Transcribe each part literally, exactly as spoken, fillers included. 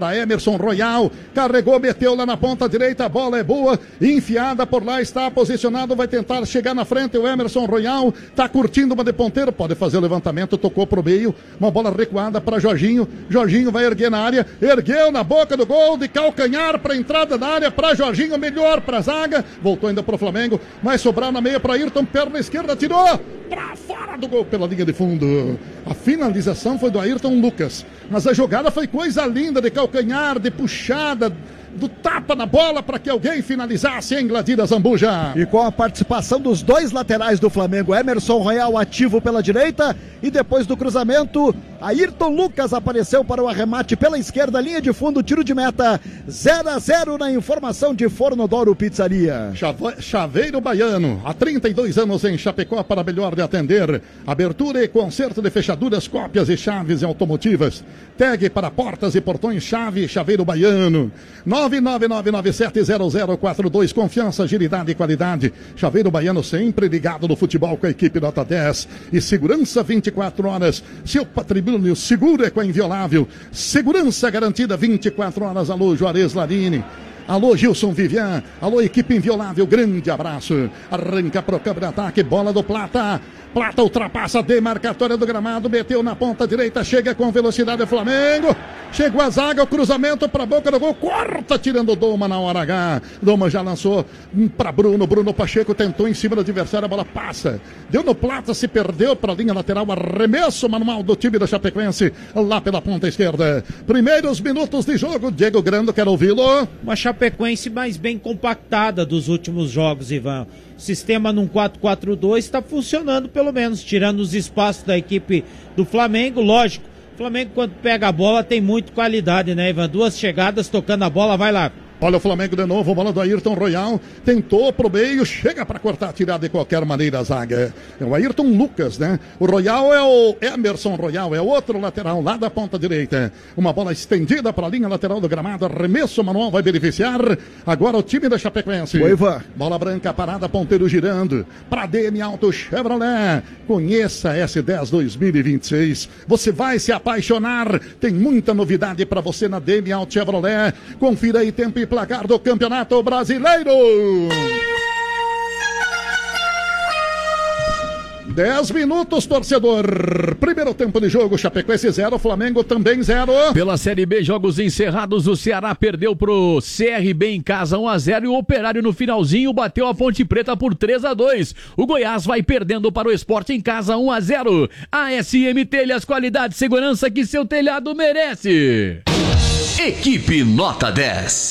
para Emerson Royal, carregou, meteu lá na ponta direita, a bola é boa, enfiada por lá, está posicionado, vai tentar chegar na frente, o Emerson Royal tá curtindo uma de ponteiro, pode fazer o levantamento, tocou pro meio, uma bola recuada para Jorginho, Jorginho vai erguer na área, ergueu na boca do gol, de calcanhar para entrada da área, para Jorginho, melhor para zaga, voltou ainda pro Flamengo, vai sobrar na meia para Ayrton, perna esquerda, tirou para fora do gol pela linha de fundo. A finalização foi do Ayrton Lucas, mas a jogada foi coisa linda, de calcanhar, de puxada, do tapa na bola para que alguém finalizasse, em Gladira Zambuja. E com a participação dos dois laterais do Flamengo, Emerson Royal ativo pela direita e depois do cruzamento, Ayrton Lucas apareceu para o arremate pela esquerda, linha de fundo, tiro de meta, zero a zero na informação de Fornodoro Pizzaria. Chave... Chaveiro Baiano, há trinta e dois anos em Chapecó, para melhor de atender. Abertura e conserto de fechaduras, cópias e chaves automotivas. Tag para portas e portões, chave Chaveiro Baiano. nove nove nove nove sete zero zero quatro dois, confiança, agilidade e qualidade. Chaveiro Baiano sempre ligado no futebol com a equipe nota dez. E segurança vinte e quatro horas. Seu patrimônio seguro é com a Inviolável. Segurança garantida vinte e quatro horas. Alô, Juarez Larini. Alô, Gilson Vivian. Alô, equipe Inviolável. Grande abraço. Arranca pro campo de ataque. Bola do Plata. Plata ultrapassa a demarcatória do gramado. Meteu na ponta direita. Chega com velocidade o Flamengo. Chegou a zaga. O cruzamento para a boca do gol. Corta, tirando o Doma na hora H. Doma já lançou para Bruno. Bruno Pacheco tentou em cima do adversário. A bola passa. Deu no Plata. Se perdeu para a linha lateral. Arremesso manual do time da Chapecoense. Lá pela ponta esquerda. Primeiros minutos de jogo. Diego Grando, quero ouvi-lo. Uma Chapecoense mais bem compactada dos últimos jogos, Ivan. O sistema num quatro quatro dois está funcionando, pelo menos, tirando os espaços da equipe do Flamengo. Lógico, o Flamengo, quando pega a bola, tem muita qualidade, né, Ivan? Duas chegadas tocando a bola, vai lá. Olha o Flamengo de novo, bola do Ayrton Royal, tentou pro meio, chega para cortar, tirar de qualquer maneira a zaga. É o Ayrton Lucas, né? O Royal é o Emerson Royal, é outro lateral lá da ponta direita. Uma bola estendida para a linha lateral do gramado, arremesso manual vai beneficiar. Agora o time da Chapecoense. Oi, Ivan. Bola branca parada, ponteiro girando. Para D M Auto Chevrolet. Conheça a S dez dois mil e vinte e seis. Você vai se apaixonar. Tem muita novidade para você na D M Auto Chevrolet. Confira aí tempo e placar do Campeonato Brasileiro. dez minutos, torcedor. Primeiro tempo de jogo, Chapecoense zero, Flamengo também zero. Pela Série B, jogos encerrados, o Ceará perdeu pro C R B em casa um a zero e o Operário no finalzinho bateu a Ponte Preta por três a dois. O Goiás vai perdendo para o Sport em casa um a zero. A S M Telhas, qualidade e segurança que seu telhado merece. Equipe Nota dez.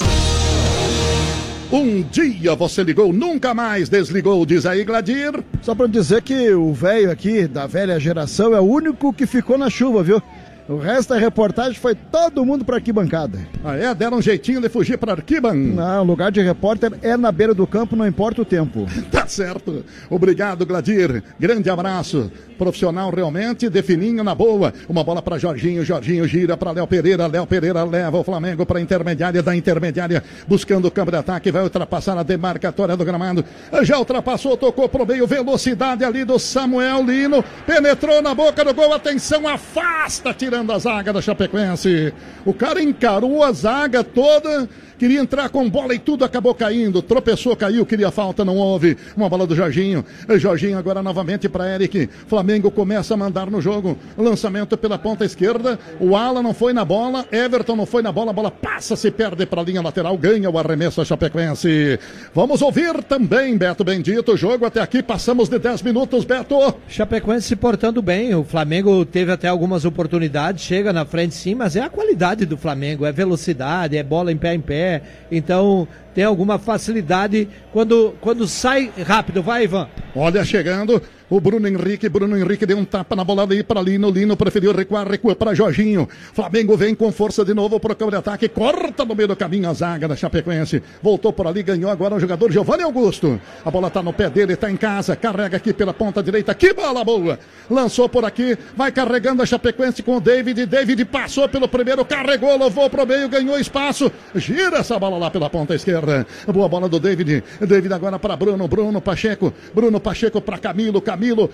Um dia você ligou, nunca mais desligou, diz aí, Gladir. Só pra dizer que o velho aqui, da velha geração, é o único que ficou na chuva, viu? O resto da reportagem foi todo mundo pra arquibancada. Ah, é? Deram um jeitinho de fugir pra arquiban? Não, o lugar de repórter é na beira do campo, não importa o tempo. Tá certo. Obrigado, Gladir. Grande abraço. Profissional realmente, defininho na boa. Uma bola pra Jorginho, Jorginho gira pra Léo Pereira. Léo Pereira leva o Flamengo pra intermediária, da intermediária, buscando o campo de ataque, vai ultrapassar a demarcatória do gramado. Já ultrapassou, tocou pro meio, velocidade ali do Samuel Lino. Penetrou na boca do gol, atenção, afasta, tirando a zaga da Chapecoense. O cara encarou a zaga toda, queria entrar com bola e tudo acabou caindo, tropeçou, caiu, queria falta, não houve. Uma bola do Jorginho, Jorginho agora novamente para Eric. Flamengo começa a mandar no jogo, lançamento pela ponta esquerda, o Alan não foi na bola, Everton não foi na bola, a bola passa, se perde para a linha lateral, ganha o arremesso a Chapecoense. Vamos ouvir também, Beto Bendito, jogo até aqui, passamos de dez minutos, Beto. Chapecoense se portando bem, o Flamengo teve até algumas oportunidades, chega na frente sim, mas é a qualidade do Flamengo, é velocidade, é bola em pé em pé, então tem alguma facilidade quando, quando sai rápido. Vai, Ivan. Olha, chegando o Bruno Henrique, Bruno Henrique deu um tapa na bola ali para Lino, Lino preferiu recuar, recua para Jorginho. Flamengo vem com força de novo para o campo de ataque, corta no meio do caminho a zaga da Chapecoense, voltou por ali, ganhou agora o jogador Giovanni Augusto. A bola tá no pé dele, tá em casa, carrega aqui pela ponta direita, que bola boa! Lançou por aqui, vai carregando a Chapecoense com o David, David passou pelo primeiro, carregou, louvou pro meio, ganhou espaço, gira essa bola lá pela ponta esquerda. Boa bola do David, David agora para Bruno, Bruno Pacheco, Bruno Pacheco para Camilo, Camilo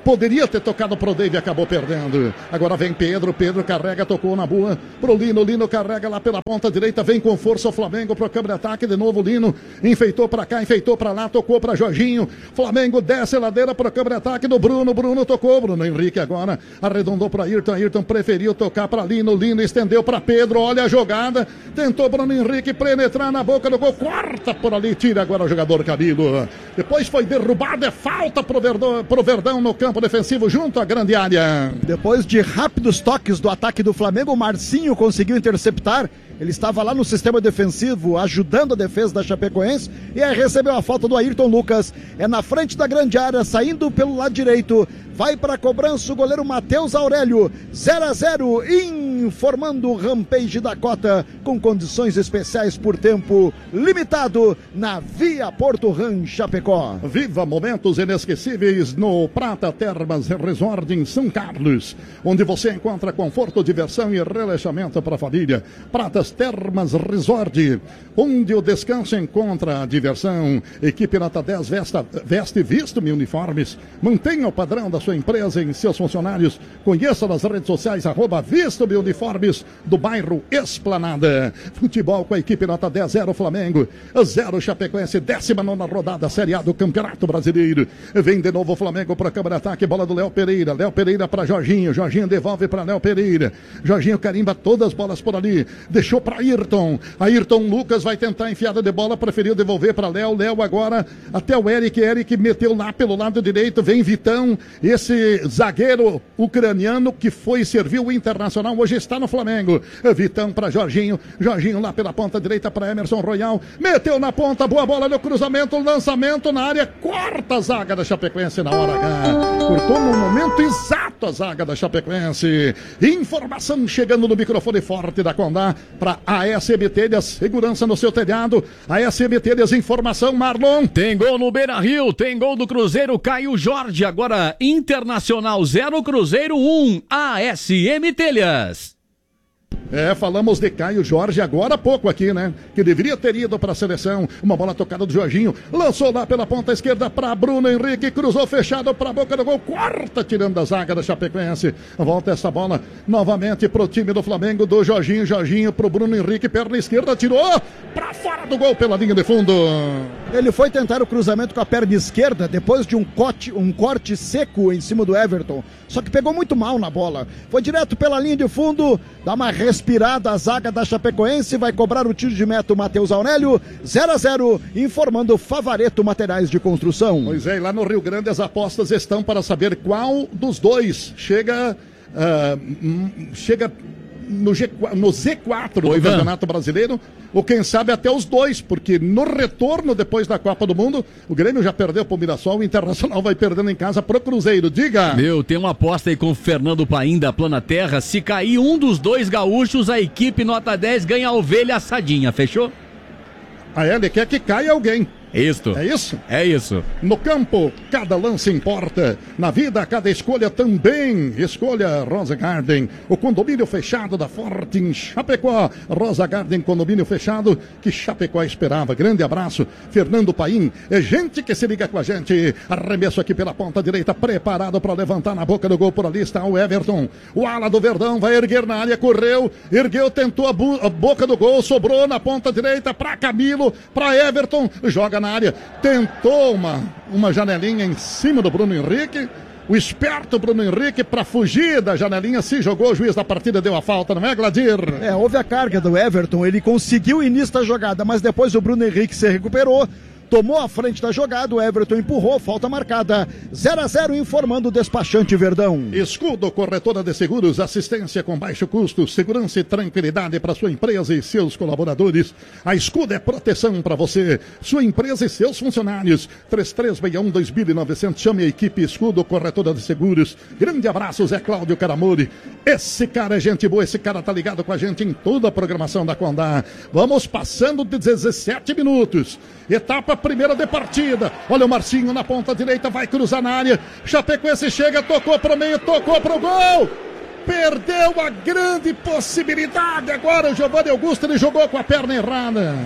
Poderia ter tocado pro Dave e acabou perdendo. Agora vem Pedro, Pedro carrega, tocou na boa pro Lino, Lino carrega lá pela ponta direita, vem com força o Flamengo pro câmbio de ataque, de novo Lino, enfeitou pra cá, enfeitou pra lá, tocou pra Jorginho, Flamengo desce a ladeira pro câmbio de ataque do Bruno, Bruno tocou, Bruno Henrique agora arredondou pra Ayrton, Ayrton preferiu tocar pra Lino, Lino estendeu pra Pedro, olha a jogada, tentou Bruno Henrique penetrar na boca do gol, corta por ali, tira agora o jogador Camilo, depois foi derrubado, é falta pro Verdão, pro Verdão no campo defensivo junto à grande área. Depois de rápidos toques do ataque do Flamengo, o Marcinho conseguiu interceptar. Ele estava lá no sistema defensivo, ajudando a defesa da Chapecoense, e aí recebeu a falta do Ayrton Lucas. É na frente da grande área, saindo pelo lado direito. Vai para a cobrança o goleiro Matheus Aurélio. zero a zero, informando o Rampage da Cota, com condições especiais por tempo limitado, na Via Porto Ram Chapecó. Viva momentos inesquecíveis no Prata Termas Resort em São Carlos, onde você encontra conforto, diversão e relaxamento para a família. Pratas Termas Resort, onde o descanso encontra a diversão. Equipe nota dez vesta, veste e viste-me uniformes. Mantenha o padrão da sua empresa em seus funcionários. Conheça nas redes sociais, arroba Viste-me Uniformes do bairro Esplanada. Futebol com a equipe nota dez, zero Flamengo, zero Chapecoense, décima nona rodada, Série A do Campeonato Brasileiro. Vem de novo o Flamengo para a câmara de ataque, bola do Léo Pereira, Léo Pereira para Jorginho, Jorginho devolve para Léo Pereira, Jorginho carimba todas as bolas por ali, deixou para Ayrton, Ayrton Lucas vai tentar enfiada de bola, preferiu devolver para Léo, Léo agora até o Eric, Eric meteu lá pelo lado direito, vem Vitão, esse zagueiro ucraniano que foi servir o Internacional, hoje está no Flamengo. Vitão para Jorginho, Jorginho lá pela ponta direita para Emerson Royal, meteu na ponta, boa bola no cruzamento, lançamento na área, corta a zaga da Chapecoense na hora H, cortou no momento exato a zaga da Chapecoense. Informação chegando no microfone forte da Condá para a S M Telhas, segurança no seu telhado. A S M Telhas, informação, Marlon. Tem gol no Beira-Rio, tem gol do Cruzeiro, Caio Jorge, agora Internacional zero, Cruzeiro um, A S M Telhas. É, falamos de Caio Jorge agora há pouco aqui, né? Que deveria ter ido para a seleção. Uma bola tocada do Jorginho. Lançou lá pela ponta esquerda para Bruno Henrique. Cruzou fechado para a boca do gol. Corta, tirando a zaga da Chapecoense. Volta essa bola novamente pro time do Flamengo, do Jorginho. Jorginho pro Bruno Henrique. Perna esquerda, tirou para fora do gol pela linha de fundo. Ele foi tentar o cruzamento com a perna esquerda depois de um corte, um corte seco em cima do Everton. Só que pegou muito mal na bola. Foi direto pela linha de fundo. Dá uma respirada a zaga da Chapecoense. Vai cobrar o tiro de meta o Matheus Aurélio. zero a zero, informando Favareto Materiais de Construção. Pois é, e lá no Rio Grande as apostas estão para saber qual dos dois chega... Uh, chega... No, G, no Z quatro Oi, do Van. Campeonato Brasileiro, ou quem sabe até os dois, porque no retorno depois da Copa do Mundo, o Grêmio já perdeu pro Mirassol, o Internacional vai perdendo em casa pro Cruzeiro. Diga! Meu, tem uma aposta aí com o Fernando Paim da Plana Terra, se cair um dos dois gaúchos, a equipe nota dez ganha a ovelha assadinha, fechou? A ele quer que caia alguém. Isto. É isso? É isso. No campo, cada lance importa. Na vida, cada escolha também. Escolha Rosa Garden, o condomínio fechado da Forte em Chapecó. Rosa Garden, condomínio fechado que Chapecó esperava. Grande abraço, Fernando Paim. É gente que se liga com a gente. Arremesso aqui pela ponta direita, preparado para levantar na boca do gol. Por ali está o Everton. O ala do Verdão vai erguer na área, correu, ergueu, tentou a, bu- a boca do gol, sobrou na ponta direita para Camilo, para Everton, joga na área, tentou uma, uma janelinha em cima do Bruno Henrique. O esperto Bruno Henrique, para fugir da janelinha, se jogou, o juiz da partida deu a falta, não é, Gladir? É, houve a carga do Everton, ele conseguiu o início da jogada, mas depois o Bruno Henrique se recuperou, tomou a frente da jogada, o Everton empurrou, falta marcada. zero a zero, informando o despachante Verdão. Escudo Corretora de Seguros, assistência com baixo custo, segurança e tranquilidade para sua empresa e seus colaboradores. A Escudo é proteção para você, sua empresa e seus funcionários. três três seis um, dois mil e novecentos, chame a equipe Escudo Corretora de Seguros. Grande abraço, Zé Cláudio Caramori. Esse cara é gente boa, esse cara tá ligado com a gente em toda a programação da Condá. Vamos passando de dezessete minutos. Etapa primeira de partida. Olha o Marcinho na ponta direita, vai cruzar na área. Chapecoense chega, tocou pro meio, tocou pro gol. Perdeu a grande possibilidade. Agora o Giovanni Augusto, ele jogou com a perna errada.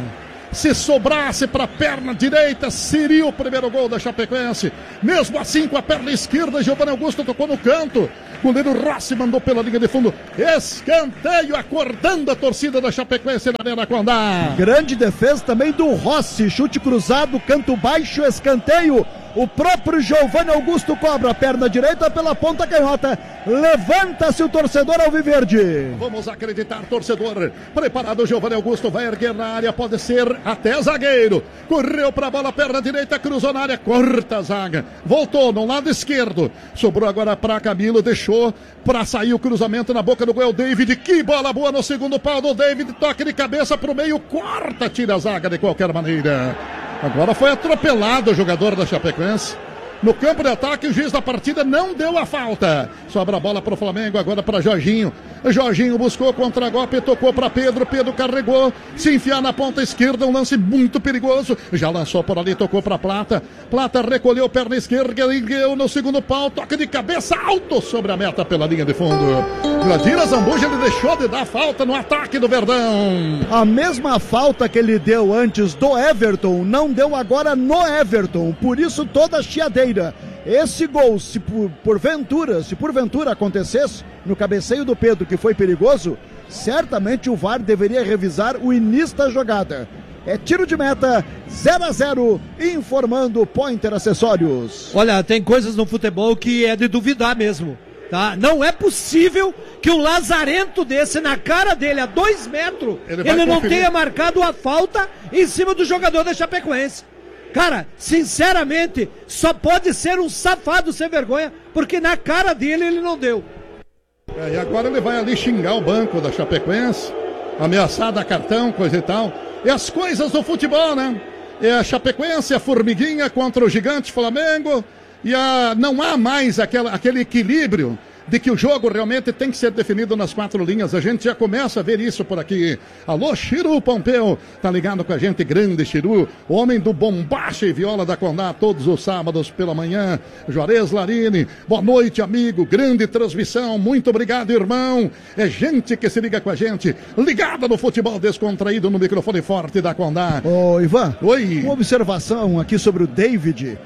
Se sobrasse para a perna direita, seria o primeiro gol da Chapecoense. Mesmo assim, com a perna esquerda, Giovanni Augusto tocou no canto. Goleiro Rossi mandou pela linha de fundo. Escanteio, acordando a torcida da Chapecoense na Arena Condá. Grande defesa também do Rossi. Chute cruzado, canto baixo, escanteio. O próprio Giovanni Augusto cobra a perna direita pela ponta canhota. Levanta-se o torcedor alviverde. Vamos acreditar, torcedor. Preparado, Giovanni Augusto vai erguer na área. Pode ser até zagueiro. Correu para a bola, perna direita, cruzou na área. Corta a zaga. Voltou no lado esquerdo. Sobrou agora para Camilo. Deixou para sair o cruzamento na boca do gol. David. Que bola boa no segundo pau do David. Toque de cabeça para o meio. Corta, tira a zaga de qualquer maneira. Agora foi atropelado o jogador da Chapecoense. No campo de ataque, o juiz da partida não deu a falta. Sobra a bola para o Flamengo, agora para Jorginho. Jorginho buscou contra-golpe, tocou para Pedro. Pedro carregou, se enfiar na ponta esquerda, um lance muito perigoso. Já lançou por ali, tocou para Plata. Plata recolheu perna esquerda, ergueu no segundo pau, toque de cabeça alto sobre a meta pela linha de fundo. Gladira Zambuja, ele deixou de dar falta no ataque do Verdão. A mesma falta que ele deu antes do Everton, não deu agora no Everton. Por isso toda a chiadeira. Esse gol, se por, porventura, se porventura acontecesse no cabeceio do Pedro, que foi perigoso, certamente o V A R deveria revisar o início da jogada. É tiro de meta, zero a zero, informando Pointer Acessórios. Olha, tem coisas no futebol que é de duvidar mesmo, tá? Não é possível que um lazarento desse, na cara dele, a dois metros, ele, ele não conferir. tenha marcado a falta em cima do jogador da Chapecoense. Cara, sinceramente, só pode ser um safado sem vergonha, porque na cara dele ele não deu. É, e agora ele vai ali xingar o banco da Chapecoense, ameaçar dar cartão, coisa e tal. E as coisas do futebol, né? É a Chapecoense, a formiguinha contra o gigante Flamengo, e a, não há mais aquela, aquele equilíbrio de que o jogo realmente tem que ser definido nas quatro linhas. A gente já começa a ver isso por aqui. Alô, Chiru Pompeu, tá ligado com a gente, grande Chiru, homem do bombacha e viola da Condá, todos os sábados pela manhã. Juarez Larini, boa noite, amigo, grande transmissão, muito obrigado, irmão. É gente que se liga com a gente, ligada no futebol descontraído, no microfone forte da Condá. Ô, Ivan, oi. Uma observação aqui sobre o David,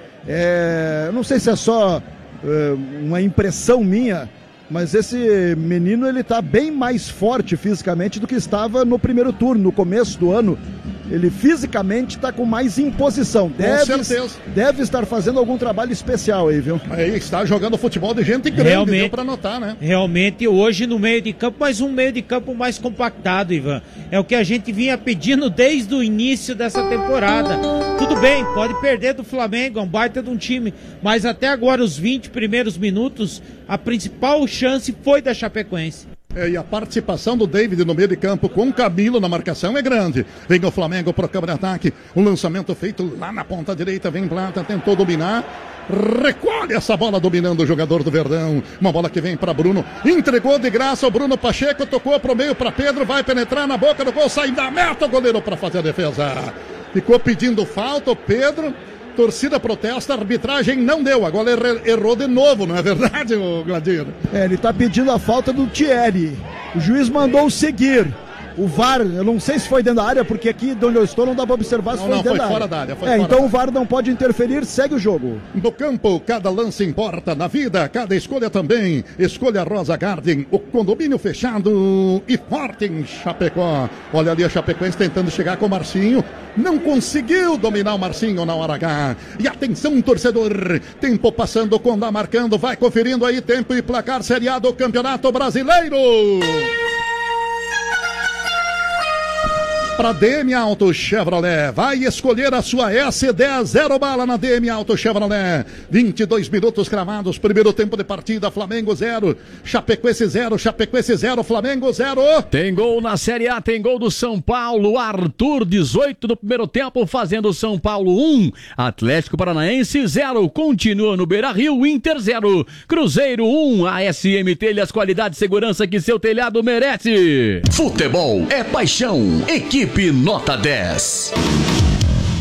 é, não sei se é só uma impressão minha, mas esse menino ele tá bem mais forte fisicamente do que estava no primeiro turno, no começo do ano. Ele fisicamente está com mais imposição. Deve, com certeza. Deve estar fazendo algum trabalho especial aí, viu? Aí está jogando futebol de gente grande, realmente, deu para notar, né? Realmente hoje no meio de campo, mas um meio de campo mais compactado, Ivan. É o que a gente vinha pedindo desde o início dessa temporada. Tudo bem, pode perder do Flamengo, é um baita de um time, mas até agora os vinte primeiros minutos, a principal chance foi da Chapecoense. É, e a participação do David no meio de campo com o Camilo na marcação é grande. Vem o Flamengo pro campo de ataque. O lançamento feito lá na ponta direita. Vem Plata, tentou dominar. Recolhe essa bola dominando o jogador do Verdão. Uma bola que vem para Bruno. Entregou de graça o Bruno Pacheco. Tocou pro meio para Pedro. Vai penetrar na boca do gol. Sai da meta o goleiro para fazer a defesa. Ficou pedindo falta o Pedro. Torcida protesta, a arbitragem não deu. Agora ele errou de novo, não é verdade, Gladir? É, ele tá pedindo a falta do Thierry. O juiz mandou seguir. O V A R, eu não sei se foi dentro da área, porque aqui de onde eu estou não dá pra observar se não, foi não, dentro foi da fora área. Da área foi é, fora então da o V A R não pode interferir, segue o jogo. No campo, cada lance importa. Na vida, cada escolha também. Escolha Rosa Garden, o condomínio fechado e forte em Chapecó. Olha ali a Chapecoense tentando chegar com o Marcinho. Não conseguiu dominar o Marcinho na hora H. E atenção, torcedor. Tempo passando, Condá marcando. Vai conferindo aí tempo e placar Série A do Campeonato Brasileiro. Para D M Auto Chevrolet, vai escolher a sua S dez, zero bala na D M Auto Chevrolet, vinte e dois minutos cravados, primeiro tempo de partida, Flamengo zero, Chapecoense zero, Chapecoense zero, Flamengo zero. Tem gol na Série A, tem gol do São Paulo, Arthur, dezoito do primeiro tempo, fazendo São Paulo um, Atlético Paranaense zero, continua no Beira-Rio, Inter zero, Cruzeiro um, A S M Telhas, qualidade e segurança que seu telhado merece. Futebol é paixão, equipe Nota dez.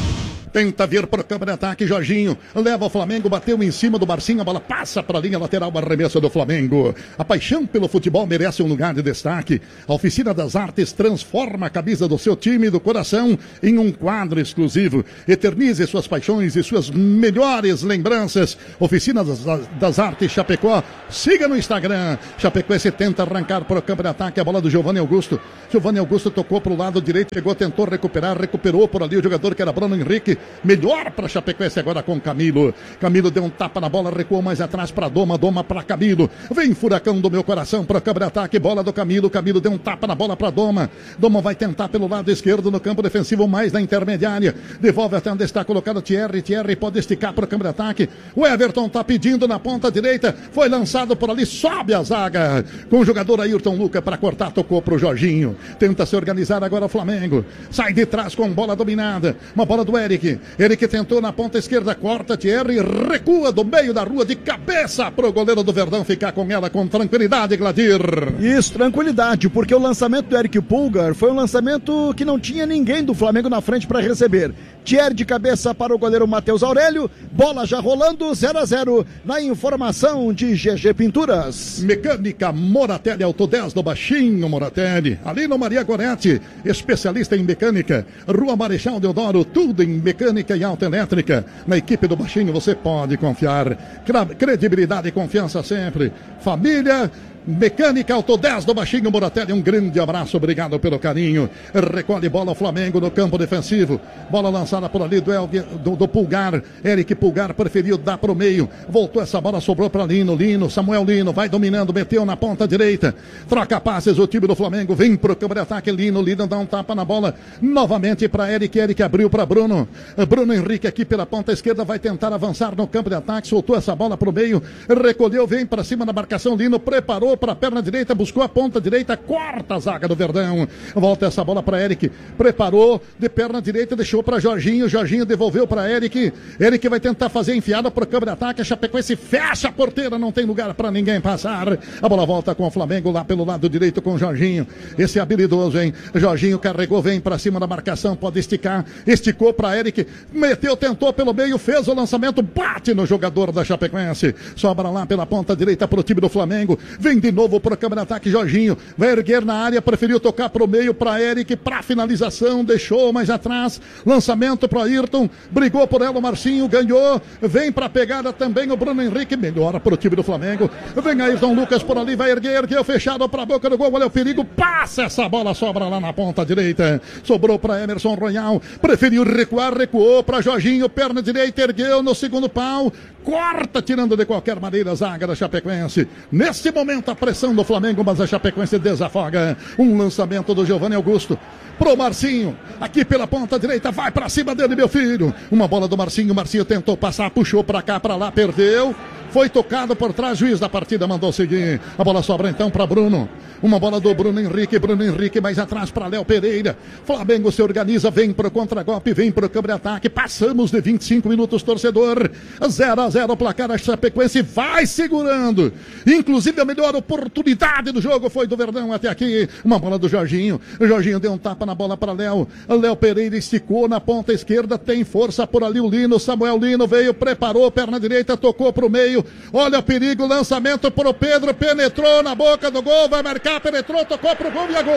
Tenta vir para o campo de ataque, Jorginho. Leva o Flamengo, bateu em cima do Marcinho, a bola passa para a linha lateral, arremesso do Flamengo. A paixão pelo futebol merece um lugar de destaque. A Oficina das Artes transforma a camisa do seu time e do coração em um quadro exclusivo. Eternize suas paixões e suas melhores lembranças. Oficina das, das Artes Chapecó. Siga no Instagram. Chapecoense tenta arrancar para o campo de ataque, a bola do Giovanni Augusto. Giovanni Augusto tocou para o lado direito, chegou, tentou recuperar, recuperou por ali o jogador que era Bruno Henrique. Melhor para Chapecoense agora com Camilo. Camilo deu um tapa na bola, recuou mais atrás para Doma, Doma para Camilo. Vem furacão do meu coração para o campo de ataque, bola do Camilo. Camilo deu um tapa na bola para Doma. Doma vai tentar pelo lado esquerdo no campo defensivo, mais na intermediária. Devolve até onde está colocado Thierry. Thierry pode esticar para o campo de ataque. O Everton está pedindo na ponta direita. Foi lançado por ali, sobe a zaga. Com o jogador Ayrton Lucas para cortar, tocou para o Jorginho. Tenta se organizar agora o Flamengo. Sai de trás com bola dominada. Uma bola do Eric. Eric tentou na ponta esquerda, corta Thierry, recua do meio da rua de cabeça para o goleiro do Verdão ficar com ela com tranquilidade, Gladir. Isso, tranquilidade, porque o lançamento do Eric Pulgar foi um lançamento que não tinha ninguém do Flamengo na frente para receber. Thierry de cabeça para o goleiro Matheus Aurélio, bola já rolando, zero a zero na informação de G G Pinturas. Mecânica Moratelli, Auto dez do Baixinho Moratelli, ali no Maria Goretti, especialista em mecânica, Rua Marechal Deodoro, tudo em mecânica e autoelétrica. Na equipe do Baixinho você pode confiar, credibilidade e confiança sempre. Família Mecânica Auto dez do Baixinho Moratelli, um grande abraço, obrigado pelo carinho. Recolhe bola o Flamengo no campo defensivo, bola lançada por ali do, Elgue, do, do Pulgar. Eric Pulgar preferiu dar para o meio, voltou essa bola, sobrou para Lino, Lino, Samuel Lino, vai dominando, meteu na ponta direita, troca passes o time do Flamengo, vem pro campo de ataque, Lino, Lino dá um tapa na bola, novamente para Eric, Eric abriu para Bruno, Bruno Henrique aqui pela ponta esquerda, vai tentar avançar no campo de ataque, soltou essa bola para o meio, recolheu, vem para cima da marcação, Lino preparou para a perna direita, buscou a ponta direita, corta a zaga do Verdão, volta essa bola para Eric, preparou de perna direita, deixou para Jorginho, Jorginho devolveu para Eric, Eric vai tentar fazer a enfiada para o campo de ataque, a Chapecoense fecha a porteira, não tem lugar para ninguém passar, a bola volta com o Flamengo lá pelo lado direito com o Jorginho, esse é habilidoso, hein, Jorginho carregou, vem para cima da marcação, pode esticar, esticou para Eric, meteu, tentou pelo meio, fez o lançamento, bate no jogador da Chapecoense, sobra lá pela ponta direita para o time do Flamengo, vem de novo para o câmera de ataque, Jorginho vai erguer na área, preferiu tocar para o meio para Eric, para finalização, deixou mais atrás, lançamento para Ayrton, brigou por ela o Marcinho, ganhou, vem para a pegada também o Bruno Henrique, melhora para o time do Flamengo, vem Ayrton Lucas por ali, vai erguer, ergueu fechado para a boca do gol, olha o perigo, passa essa bola, sobra lá na ponta direita, sobrou para Emerson Royal, preferiu recuar, recuou para Jorginho, perna direita, ergueu no segundo pau, corta, tirando de qualquer maneira a zaga da Chapecoense, nesse momento a pressão do Flamengo, mas a Chapecoense desafoga, um lançamento do Giovanni Augusto, pro Marcinho, aqui pela ponta direita, vai pra cima dele, meu filho, uma bola do Marcinho, Marcinho tentou passar, puxou pra cá, pra lá, perdeu, foi tocado por trás, juiz da partida mandou seguir, a bola sobra então pra Bruno, uma bola do Bruno Henrique, Bruno Henrique mais atrás para Léo Pereira, Flamengo se organiza, vem pro contra-golpe, vem pro câmbio de ataque, passamos de vinte e cinco minutos, torcedor, zero a zero, placar, a Chapecoense vai segurando, inclusive a melhor oportunidade do jogo foi do Verdão até aqui, uma bola do Jorginho, o Jorginho deu um tapa na bola para Léo, Léo Pereira esticou na ponta esquerda, tem força por ali o Lino, Samuel Lino veio, preparou, perna direita, tocou pro meio, olha o perigo, lançamento pro Pedro, penetrou na boca do gol, vai marcar, penetrou, tocou pro gol e é gol!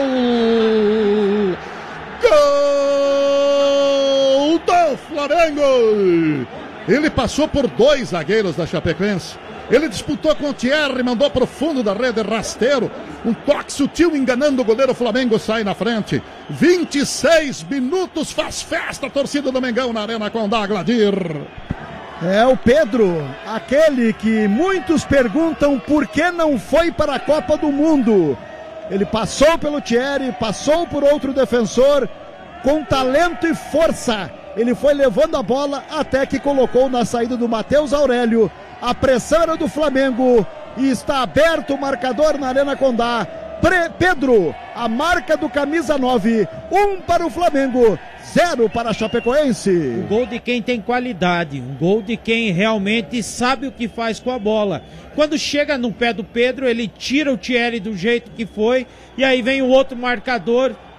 Gol do Flamengo! Ele passou por dois zagueiros da Chapecoense, ele disputou com o Thierry, mandou pro fundo da rede, rasteiro, um toque sutil enganando o goleiro, Flamengo sai na frente, vinte e seis minutos, faz festa a torcida do Mengão na Arena Condá, Gladir. É o Pedro, aquele que muitos perguntam por que não foi para a Copa do Mundo. Ele passou pelo Thierry, passou por outro defensor, com talento e força. Ele foi levando a bola até que colocou na saída do Matheus Aurélio. A pressão era do Flamengo e está aberto o marcador na Arena Condá. Pre- Pedro, a marca do camisa nove, um para o Flamengo, zero para a Chapecoense. Um gol de quem tem qualidade, um gol de quem realmente sabe o que faz com a bola. Quando chega no pé do Pedro, ele tira o Thierry do jeito que foi, e aí vem o outro marcador,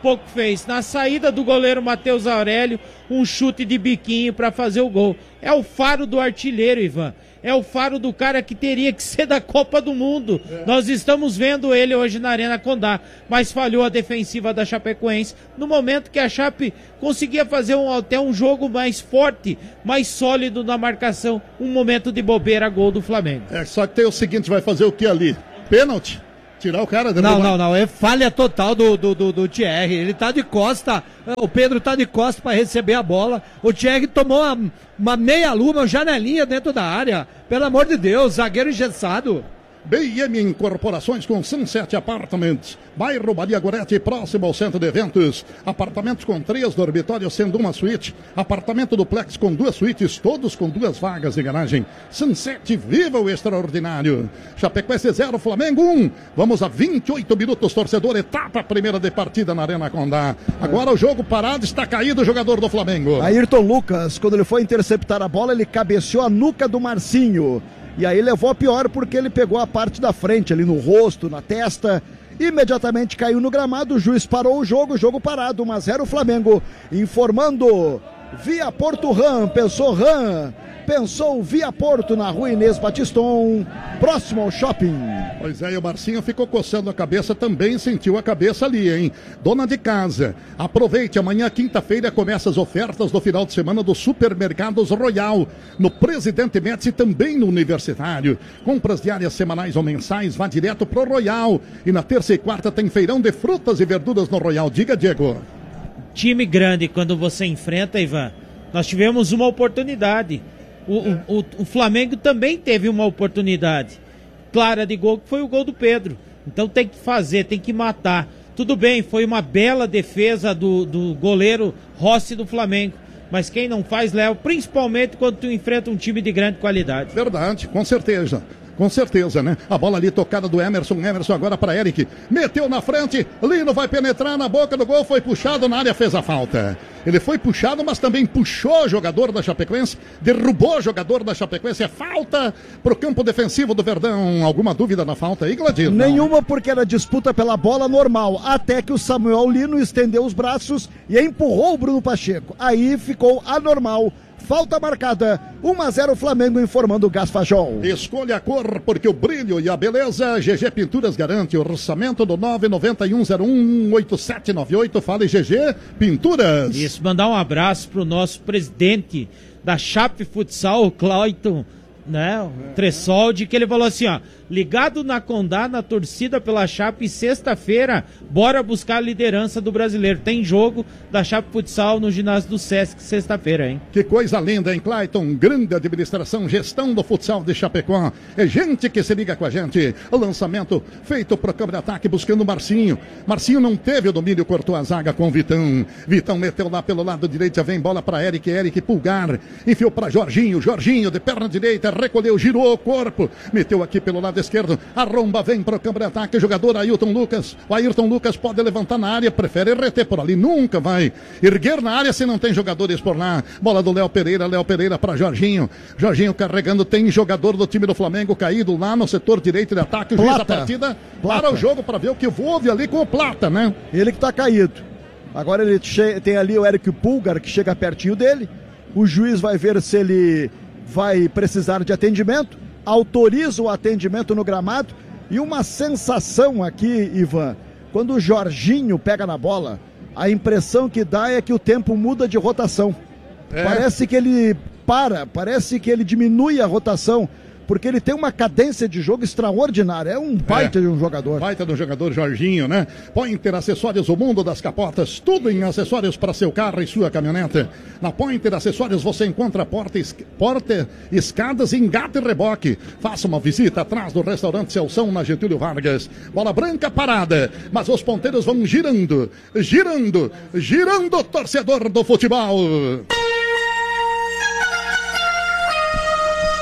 pouco fez. Na saída do goleiro Matheus Aurélio, um chute de biquinho para fazer o gol. É o faro do artilheiro, Ivan. É o faro do cara que teria que ser da Copa do Mundo. É. Nós estamos vendo ele hoje na Arena Condá, mas falhou a defensiva da Chapecoense no momento que a Chape conseguia fazer um, até um jogo mais forte, mais sólido na marcação. Um momento de bobeira, gol do Flamengo. É, só que tem o seguinte, vai fazer o que ali? Pênalti? Tirar o cara... Não, não, não, é falha total do, do, do, do Thierry, ele tá de costa, o Pedro tá de costa para receber a bola, o Thierry tomou uma, uma meia-lua, uma janelinha dentro da área, pelo amor de Deus, zagueiro engessado. B M Incorporações com Sunset Apartments, bairro Maria Gorete, próximo ao centro de eventos. Apartamentos com três dormitórios, sendo uma suíte. Apartamento duplex com duas suítes, todos com duas vagas de garagem. Sunset, viva o extraordinário. Chapecoense zero, Flamengo um. Vamos a vinte e oito minutos, torcedor. Etapa primeira de partida na Arena Condá. Agora o jogo parado, está caído o jogador do Flamengo. Ayrton Lucas, quando ele foi interceptar a bola, ele cabeceou a nuca do Marcinho. E aí levou a pior porque ele pegou a parte da frente, ali no rosto, na testa. Imediatamente caiu no gramado, o juiz parou o jogo, jogo parado, um a zero Flamengo. Informando via Porto Ram, pensou Ram, pensou via Porto na rua Inês Batiston, próximo ao shopping. Pois é, e o Marcinho ficou coçando a cabeça, também sentiu a cabeça ali, hein? Dona de casa, aproveite, amanhã, quinta-feira, começa as ofertas do final de semana dos Supermercados Royal, no Presidente Médici, também no Universitário. Compras diárias, semanais ou mensais, vá direto pro Royal. E na terça e quarta tem feirão de frutas e verduras no Royal. Diga, Diego. Time grande, quando você enfrenta, Ivan, nós tivemos uma oportunidade. O, o, o, o Flamengo também teve uma oportunidade clara de gol, que foi o gol do Pedro. Então tem que fazer, tem que matar. Tudo bem, foi uma bela defesa do, do goleiro Rossi do Flamengo, mas quem não faz leva, principalmente quando tu enfrenta um time de grande qualidade. Verdade, com certeza. Com certeza, né? A bola ali tocada do Emerson, Emerson agora para Eric, meteu na frente, Lino vai penetrar na boca do gol, foi puxado na área, fez a falta. Ele foi puxado, mas também puxou o jogador da Chapecoense, derrubou o jogador da Chapecoense, é falta pro campo defensivo do Verdão. Alguma dúvida na falta aí, Gladys? Nenhuma, porque era disputa pela bola normal, até que o Samuel Lino estendeu os braços e empurrou o Bruno Pacheco. Aí ficou anormal. Falta marcada, um a zero Flamengo, informando o Gasfajol. Escolha a cor, porque o brilho e a beleza, G G Pinturas garante. O orçamento do nove nove um zero um oito sete nove oito, fala em G G Pinturas. Isso, mandar um abraço pro nosso presidente da Chape Futsal, o Clayton, né, o Tressoldi, que ele falou assim, ó, ligado na Condá, na torcida pela Chape, sexta-feira, bora buscar a liderança do brasileiro. Tem jogo da Chape Futsal no ginásio do Sesc, sexta-feira, hein? Que coisa linda, hein, Clayton? Grande administração, gestão do futsal de Chapecó. É gente que se liga com a gente. O lançamento feito pro campo de ataque, buscando o Marcinho. Marcinho não teve o domínio, cortou a zaga com o Vitão. Vitão meteu lá pelo lado direito, já vem bola para Eric, Eric Pulgar, enfiou para Jorginho, Jorginho de perna direita, recolheu, girou o corpo, meteu aqui pelo lado esquerdo, a romba vem para o campo de ataque, jogador Ayrton Lucas, o Ayrton Lucas pode levantar na área, prefere reter por ali, nunca vai erguer na área se não tem jogadores por lá. Bola do Léo Pereira, Léo Pereira para Jorginho, Jorginho carregando, tem jogador do time do Flamengo caído lá no setor direito de ataque, o juiz da partida Plata. para o jogo para ver o que houve ali com o Plata, né? Ele que tá caído, agora ele che- tem ali o Eric Pulgar que chega pertinho dele, o juiz vai ver se ele vai precisar de atendimento, autoriza o atendimento no gramado. E uma sensação aqui, Ivan, quando o Jorginho pega na bola, a impressão que dá é que o tempo muda de rotação. É. Parece que ele para, parece que ele diminui a rotação, porque ele tem uma cadência de jogo extraordinária. É um baita é, de um jogador. Baita do jogador Jorginho, né? Pointer Acessórios, o mundo das capotas. Tudo em acessórios para seu carro e sua caminhonete. Na Pointer Acessórios você encontra porta, es... porta escadas, engate e reboque. Faça uma visita atrás do restaurante Celção, na Getúlio Vargas. Bola branca parada, mas os ponteiros vão girando, girando, girando, torcedor do futebol.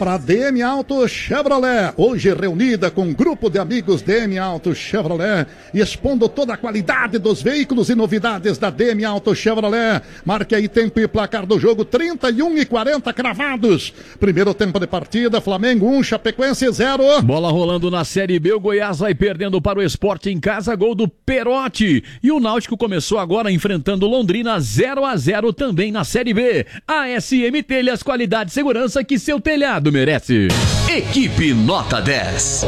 para D M Auto Chevrolet, hoje reunida com um grupo de amigos D M Auto Chevrolet, expondo toda a qualidade dos veículos e novidades da D M Auto Chevrolet. Marque aí tempo e placar do jogo, trinta e um e quarenta cravados. Primeiro tempo de partida, Flamengo um, Chapecoense zero. Bola rolando na Série B, o Goiás vai perdendo para o Sport em casa, gol do Perotti. E o Náutico começou agora enfrentando Londrina zero a zero também na Série B. A S M Telhas, qualidade e segurança que seu telhado merece. Equipe Nota dez.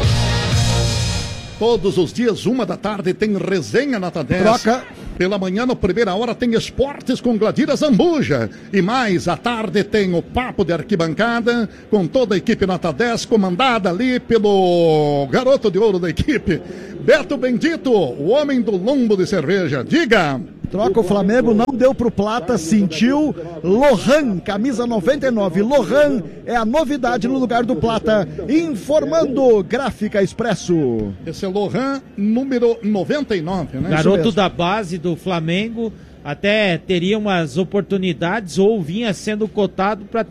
Todos os dias, uma da tarde, tem resenha Nota dez. Troca. Pela manhã, na primeira hora, tem esportes com Gladira Zambuja. E mais, à tarde, tem o Papo de Arquibancada, com toda a equipe Nota dez, comandada ali pelo garoto de ouro da equipe, Beto Bendito, o homem do lombo de cerveja. Diga! Troca o Flamengo, não deu pro Plata, sentiu. Lohan, camisa noventa e nove. Lohan é a novidade no lugar do Plata. Informando Gráfica Expresso. Esse é Lohan, número noventa e nove, né? Garoto da base do Flamengo, até teria umas oportunidades ou vinha sendo cotado para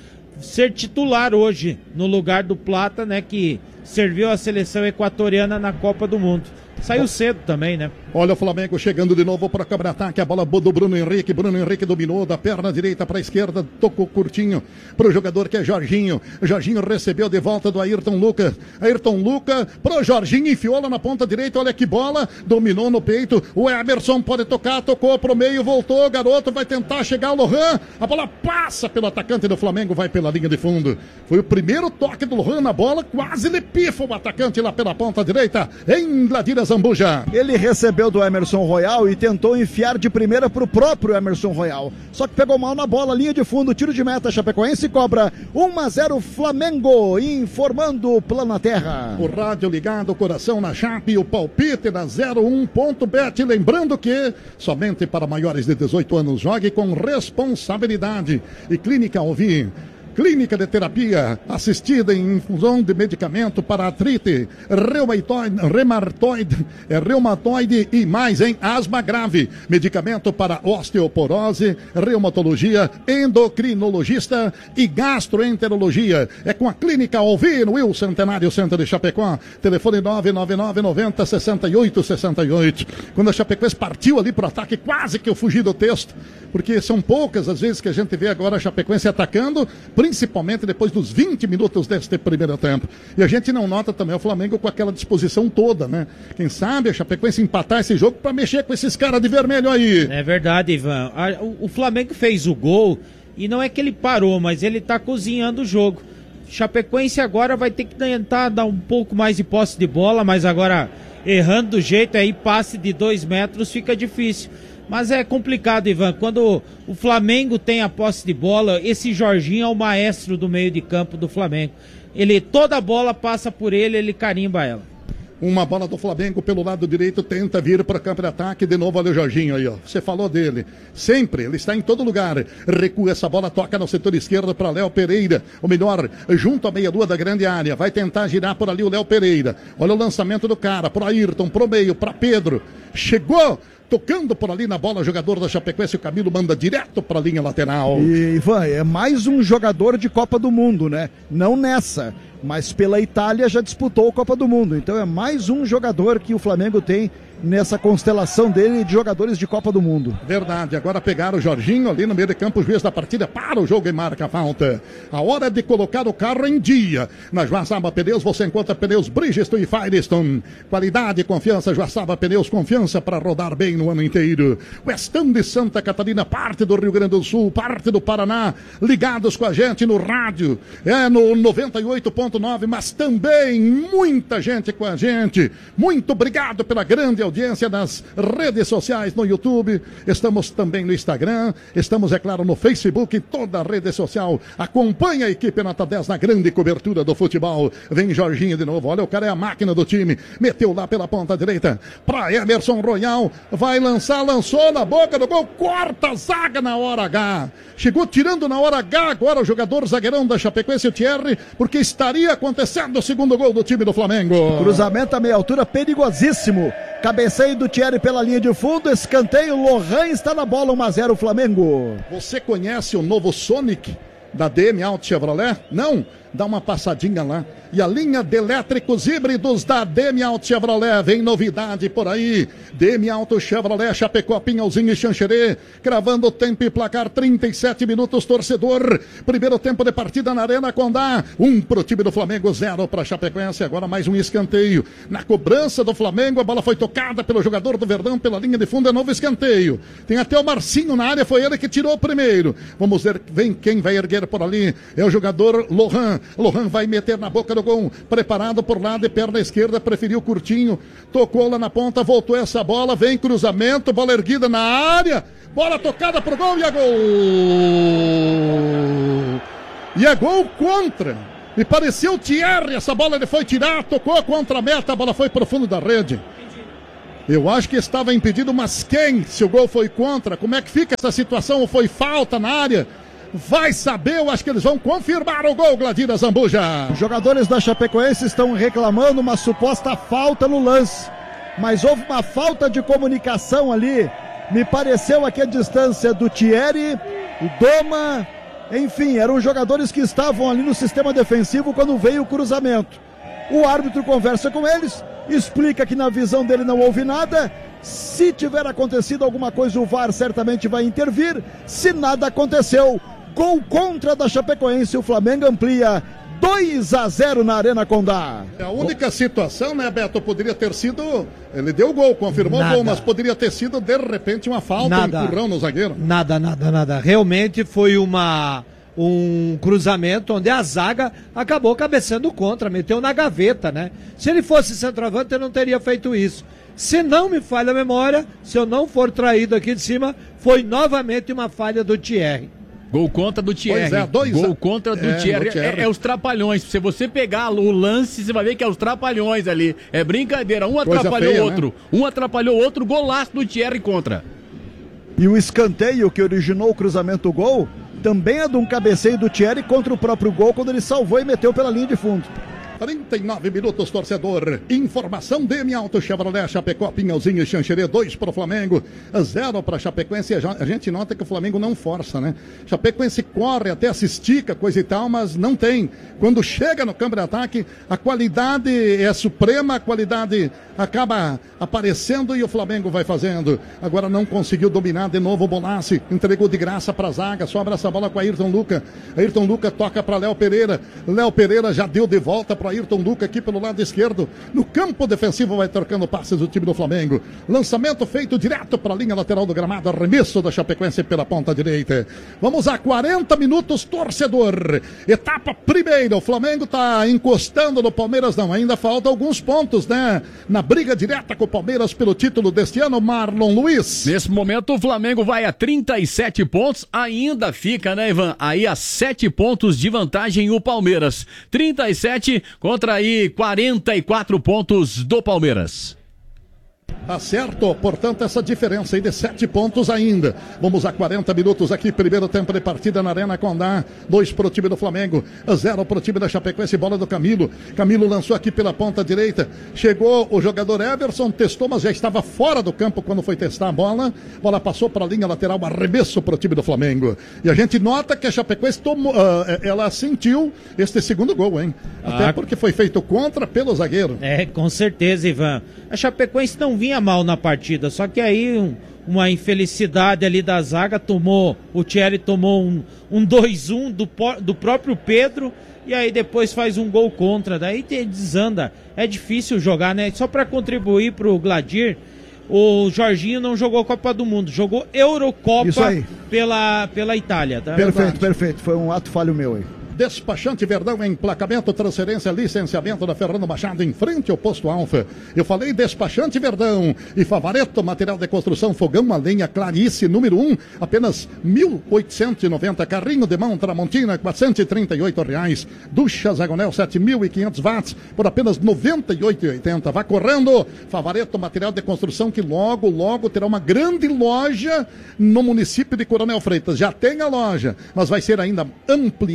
ser titular hoje no lugar do Plata, né? Que serviu a seleção equatoriana na Copa do Mundo. Saiu cedo também, né? Olha o Flamengo chegando de novo para cobrar ataque. A bola do Bruno Henrique. Bruno Henrique dominou da perna direita para a esquerda. Tocou curtinho para o jogador que é Jorginho. Jorginho recebeu de volta do Ayrton Lucas. Ayrton Lucas para o Jorginho. Enfiou lá na ponta direita. Olha que bola. Dominou no peito. O Emerson pode tocar. Tocou para o meio. Voltou. Garoto vai tentar chegar o Lohan. A bola passa pelo atacante do Flamengo. Vai pela linha de fundo. Foi o primeiro toque do Lohan na bola. Quase ele pifa o atacante lá pela ponta direita. Em Gladira Zambuja. Ele recebeu do Emerson Royal e tentou enfiar de primeira pro próprio Emerson Royal. Só que pegou mal na bola, linha de fundo, tiro de meta, Chapecoense cobra um a zero Flamengo, informando Plana Terra. O rádio ligado, o coração na Chape e o palpite na zero um ponto bet. Lembrando que somente para maiores de dezoito anos, jogue com responsabilidade. E Clínica Alvim. Clínica de terapia assistida em infusão de medicamento para artrite, reumatoide, reumatoide, é, reumatoide e mais em asma grave. Medicamento para osteoporose, reumatologia, endocrinologista e gastroenterologia. É com a Clínica Alvim, no Will Centenário Centro de Chapecó. Telefone nove nove nove, noventa, sessenta e oito, sessenta e oito. Quando a Chapecoense partiu ali para o ataque, quase que eu fugi do texto, porque são poucas as vezes que a gente vê agora a Chapecoense atacando, principalmente depois dos vinte minutos deste primeiro tempo. E a gente não nota também o Flamengo com aquela disposição toda, né? Quem sabe a Chapecoense empatar esse jogo para mexer com esses caras de vermelho aí. É verdade, Ivan. O Flamengo fez o gol e não é que ele parou, mas ele tá cozinhando o jogo. Chapecoense agora vai ter que tentar dar um pouco mais de posse de bola, mas agora errando do jeito aí, passe de dois metros fica difícil. Mas é complicado, Ivan, quando o Flamengo tem a posse de bola, esse Jorginho é o maestro do meio de campo do Flamengo. Ele, toda a bola passa por ele, ele carimba ela. Uma bola do Flamengo pelo lado direito, tenta vir para o campo de ataque, de novo olha o Jorginho aí, ó. Você falou dele, sempre, ele está em todo lugar. Recua essa bola, toca no setor esquerdo para Léo Pereira, o melhor, junto à meia-lua da grande área. Vai tentar girar por ali o Léo Pereira. Olha o lançamento do cara, para Ayrton, pro meio, para Pedro. Chegou! Tocando por ali na bola, jogador da Chapecoense, o Camilo manda direto para a linha lateral. E, Ivan, é mais um jogador de Copa do Mundo, né? Não nessa, mas pela Itália já disputou a Copa do Mundo. Então é mais um jogador que o Flamengo tem nessa constelação dele de jogadores de Copa do Mundo. Verdade, agora pegaram o Jorginho ali no meio de campo, o juiz da partida para o jogo e marca a falta. A hora de colocar o carro em dia. Na Joaçaba Pneus você encontra pneus Bridgestone e Firestone. Qualidade e confiança, Joaçaba Pneus, confiança para rodar bem no ano inteiro. O Estão de Santa Catarina, parte do Rio Grande do Sul, parte do Paraná, ligados com a gente no rádio, é no noventa e oito ponto nove, mas também muita gente com a gente. Muito obrigado pela grande audiência nas redes sociais, no YouTube, estamos também no Instagram, estamos, é claro, no Facebook, toda a rede social. Acompanha a equipe Nota dez na grande cobertura do futebol. Vem Jorginho de novo, olha, o cara é a máquina do time, meteu lá pela ponta direita para Emerson Royal, vai lançar, lançou na boca do gol, corta a zaga na hora H, chegou tirando na hora H agora o jogador zagueirão da Chapecoense, o Thierry, porque estaria acontecendo o segundo gol do time do Flamengo. Cruzamento a meia altura, perigosíssimo. Cabeceio do Thierry pela linha de fundo, escanteio, Lohan está na bola, um a zero Flamengo. Você conhece o novo Sonic da D M Auto Chevrolet? Não? dá uma passadinha lá. E a linha de elétricos híbridos da Demi Auto Chevrolet, vem novidade por aí. Demi Auto Chevrolet, Chapecó, Pinhalzinho e Xanxerê, cravando o tempo e placar, trinta e sete minutos, torcedor. Primeiro tempo de partida na Arena Condá, um pro time do Flamengo, zero para Chapecoense. Agora mais um escanteio. Na cobrança do Flamengo, a bola foi tocada pelo jogador do Verdão pela linha de fundo, é novo escanteio. Tem até o Marcinho na área, foi ele que tirou primeiro. Vamos ver, vem quem vai erguer por ali. É o jogador Lohan. Lohan vai meter na boca do gol, preparado por lado e perna esquerda, preferiu curtinho, tocou lá na ponta, voltou essa bola, vem cruzamento, bola erguida na área, bola tocada pro gol e é gol! E é gol contra. Me pareceu o Thierry, essa bola ele foi tirar, tocou contra a meta, a bola foi pro fundo da rede. Eu acho que estava impedido, mas quem? Se o gol foi contra, como é que fica essa situação? Ou foi falta na área? Vai saber, eu acho que eles vão confirmar o gol, Gladira Zambuja. Os jogadores da Chapecoense estão reclamando uma suposta falta no lance, mas houve uma falta de comunicação ali. Me pareceu aqui a distância do Thierry, o Doma, enfim, eram jogadores que estavam ali no sistema defensivo quando veio o cruzamento. O árbitro conversa com eles, explica que na visão dele não houve nada. Se tiver acontecido alguma coisa, o V A R certamente vai intervir. Se nada aconteceu, gol contra da Chapecoense, o Flamengo amplia dois a zero na Arena Condá. A única situação, né, Beto, poderia ter sido, ele deu o gol, confirmou o gol, mas poderia ter sido de repente uma falta, nada, um empurrão no zagueiro. Nada, nada, nada. Realmente foi uma... um cruzamento onde a zaga acabou cabeceando contra, meteu na gaveta, né? Se ele fosse centroavante, ele não teria feito isso. Se não me falha a memória, se eu não for traído aqui de cima, foi novamente uma falha do Thierry. Gol contra do Thierry. Pois é, dois Gol a... contra do é, Thierry. Thierry. É, é os trapalhões. Se você pegar o lance, você vai ver que é os trapalhões ali. É brincadeira. Um atrapalhou o outro. Né? Um atrapalhou o outro. Golaço do Thierry contra. E o escanteio que originou o cruzamento gol também é de um cabeceio do Thierry contra o próprio gol, quando ele salvou e meteu pela linha de fundo. trinta e nove minutos, torcedor. Informação Demi Auto Chevrolet, Chapecó, Pinhalzinho e Xanxerê, dois para o Flamengo, zero para Chapecoense. A gente nota que o Flamengo não força, né? Chapecoense corre, até se estica, coisa e tal, mas não tem. Quando chega no campo de ataque, a qualidade é suprema, a qualidade acaba aparecendo e o Flamengo vai fazendo. Agora não conseguiu dominar de novo o Bonassi, entregou de graça para a zaga, sobra essa bola com a Ayrton Lucas. Ayrton Lucas toca para Léo Pereira. Léo Pereira já deu de volta para Ayrton Lucas aqui pelo lado esquerdo. No campo defensivo vai trocando passes o time do Flamengo. Lançamento feito direto para a linha lateral do gramado. Arremesso da Chapecoense pela ponta direita. Vamos a quarenta minutos, torcedor. Etapa primeira. O Flamengo está encostando no Palmeiras. Não, ainda falta alguns pontos, né? Na briga direta com o Palmeiras pelo título deste ano, Marlon Luiz. Nesse momento o Flamengo vai a trinta e sete pontos. Ainda fica, né, Ivan? Aí a sete pontos de vantagem o Palmeiras. trinta e sete contra aí quarenta e quatro pontos do Palmeiras. Tá certo, portanto, essa diferença aí de sete pontos ainda. Vamos a quarenta minutos aqui, primeiro tempo de partida na Arena Condá. Dois pro time do Flamengo, zero pro time da Chapecoense, bola do Camilo. Camilo lançou aqui pela ponta direita. Chegou o jogador Everson, testou, mas já estava fora do campo quando foi testar a bola. Bola passou para a linha lateral, arremesso pro time do Flamengo. E a gente nota que a Chapecoense tomou, uh, ela sentiu este segundo gol, hein? Até ah, porque foi feito contra pelo zagueiro. É, com certeza, Ivan. A Chapecoense não vinha mal na partida, só que aí um, uma infelicidade ali da zaga, tomou, o Thierry tomou um, um dois a um do, do próprio Pedro, e aí depois faz um gol contra, daí desanda. É difícil jogar, né? Só para contribuir pro Gladir, o Jorginho não jogou Copa do Mundo, jogou Eurocopa pela, pela Itália. Tá? Perfeito, verdade. perfeito, foi um ato falho meu aí. Despachante Verdão, emplacamento, transferência, licenciamento da Fernando Machado, em frente ao posto Alfa. Eu falei Despachante Verdão e Favareto, material de construção, fogão a lenha Clarice, número um, apenas mil oitocentos e noventa. Carrinho de mão Tramontina, quatrocentos e trinta e oito reais. Ducha Zagonel, sete mil e quinhentos watts, por apenas noventa e oito reais e oitenta. Vá correndo, Favareto, material de construção, que logo, logo terá uma grande loja no município de Coronel Freitas. Já tem a loja, mas vai ser ainda ampliada,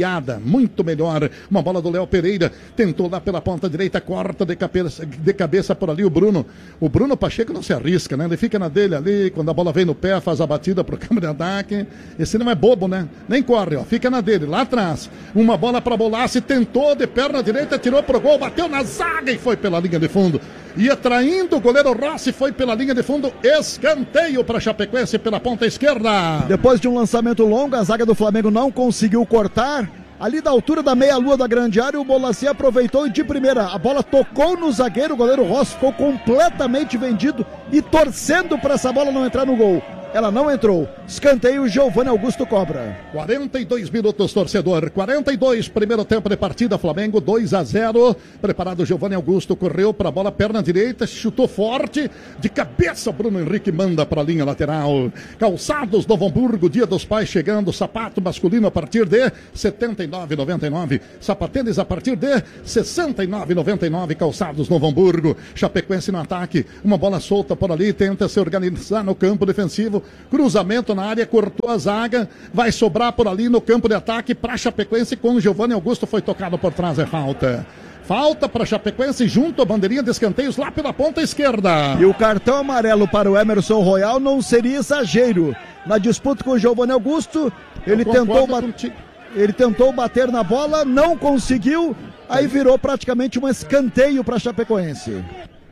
muito melhor. Uma bola do Léo Pereira, tentou lá pela ponta direita, corta de cabeça, de cabeça por ali o Bruno. O Bruno Pacheco não se arrisca, né? Ele fica na dele ali, quando a bola vem no pé, faz a batida pro câmbio de ataque. Esse não é bobo, né? Nem corre, ó, fica na dele, lá atrás. Uma bola para Bolassi, tentou de perna direita, tirou pro gol, bateu na zaga e foi pela linha de fundo. Ia traindo o goleiro Rossi, foi pela linha de fundo, escanteio para Chapecoense pela ponta esquerda. Depois de um lançamento longo, a zaga do Flamengo não conseguiu cortar. Ali da altura da meia-lua da grande área, o Bolassi aproveitou e de primeira, a bola tocou no zagueiro, o goleiro Rossi ficou completamente vendido e torcendo para essa bola não entrar no gol. Ela não entrou. Escanteio, Giovanni Augusto cobra. quarenta e dois minutos, torcedor. quarenta e dois, primeiro tempo de partida, Flamengo dois a zero. Preparado, Giovanni Augusto correu para a bola, perna direita, chutou forte. De cabeça, Bruno Henrique manda para a linha lateral. Calçados Novo Hamburgo, Dia dos Pais chegando. Sapato masculino a partir de setenta e nove reais e noventa e nove centavos. Sapatênis a partir de sessenta e nove reais e noventa e nove centavos. Calçados Novo Hamburgo. Chapecoense no ataque. Uma bola solta por ali, tenta se organizar no campo defensivo. Cruzamento na área, cortou a zaga, vai sobrar por ali no campo de ataque para Chapecoense com o Giovanni Augusto, foi tocado por trás, é falta. Falta para Chapecoense junto à bandeirinha de escanteios lá pela ponta esquerda. E o cartão amarelo para o Emerson Royal não seria exagero. Na disputa com o Giovanni Augusto, ele tentou, bat... ele tentou bater na bola, não conseguiu, aí virou praticamente um escanteio para Chapecoense.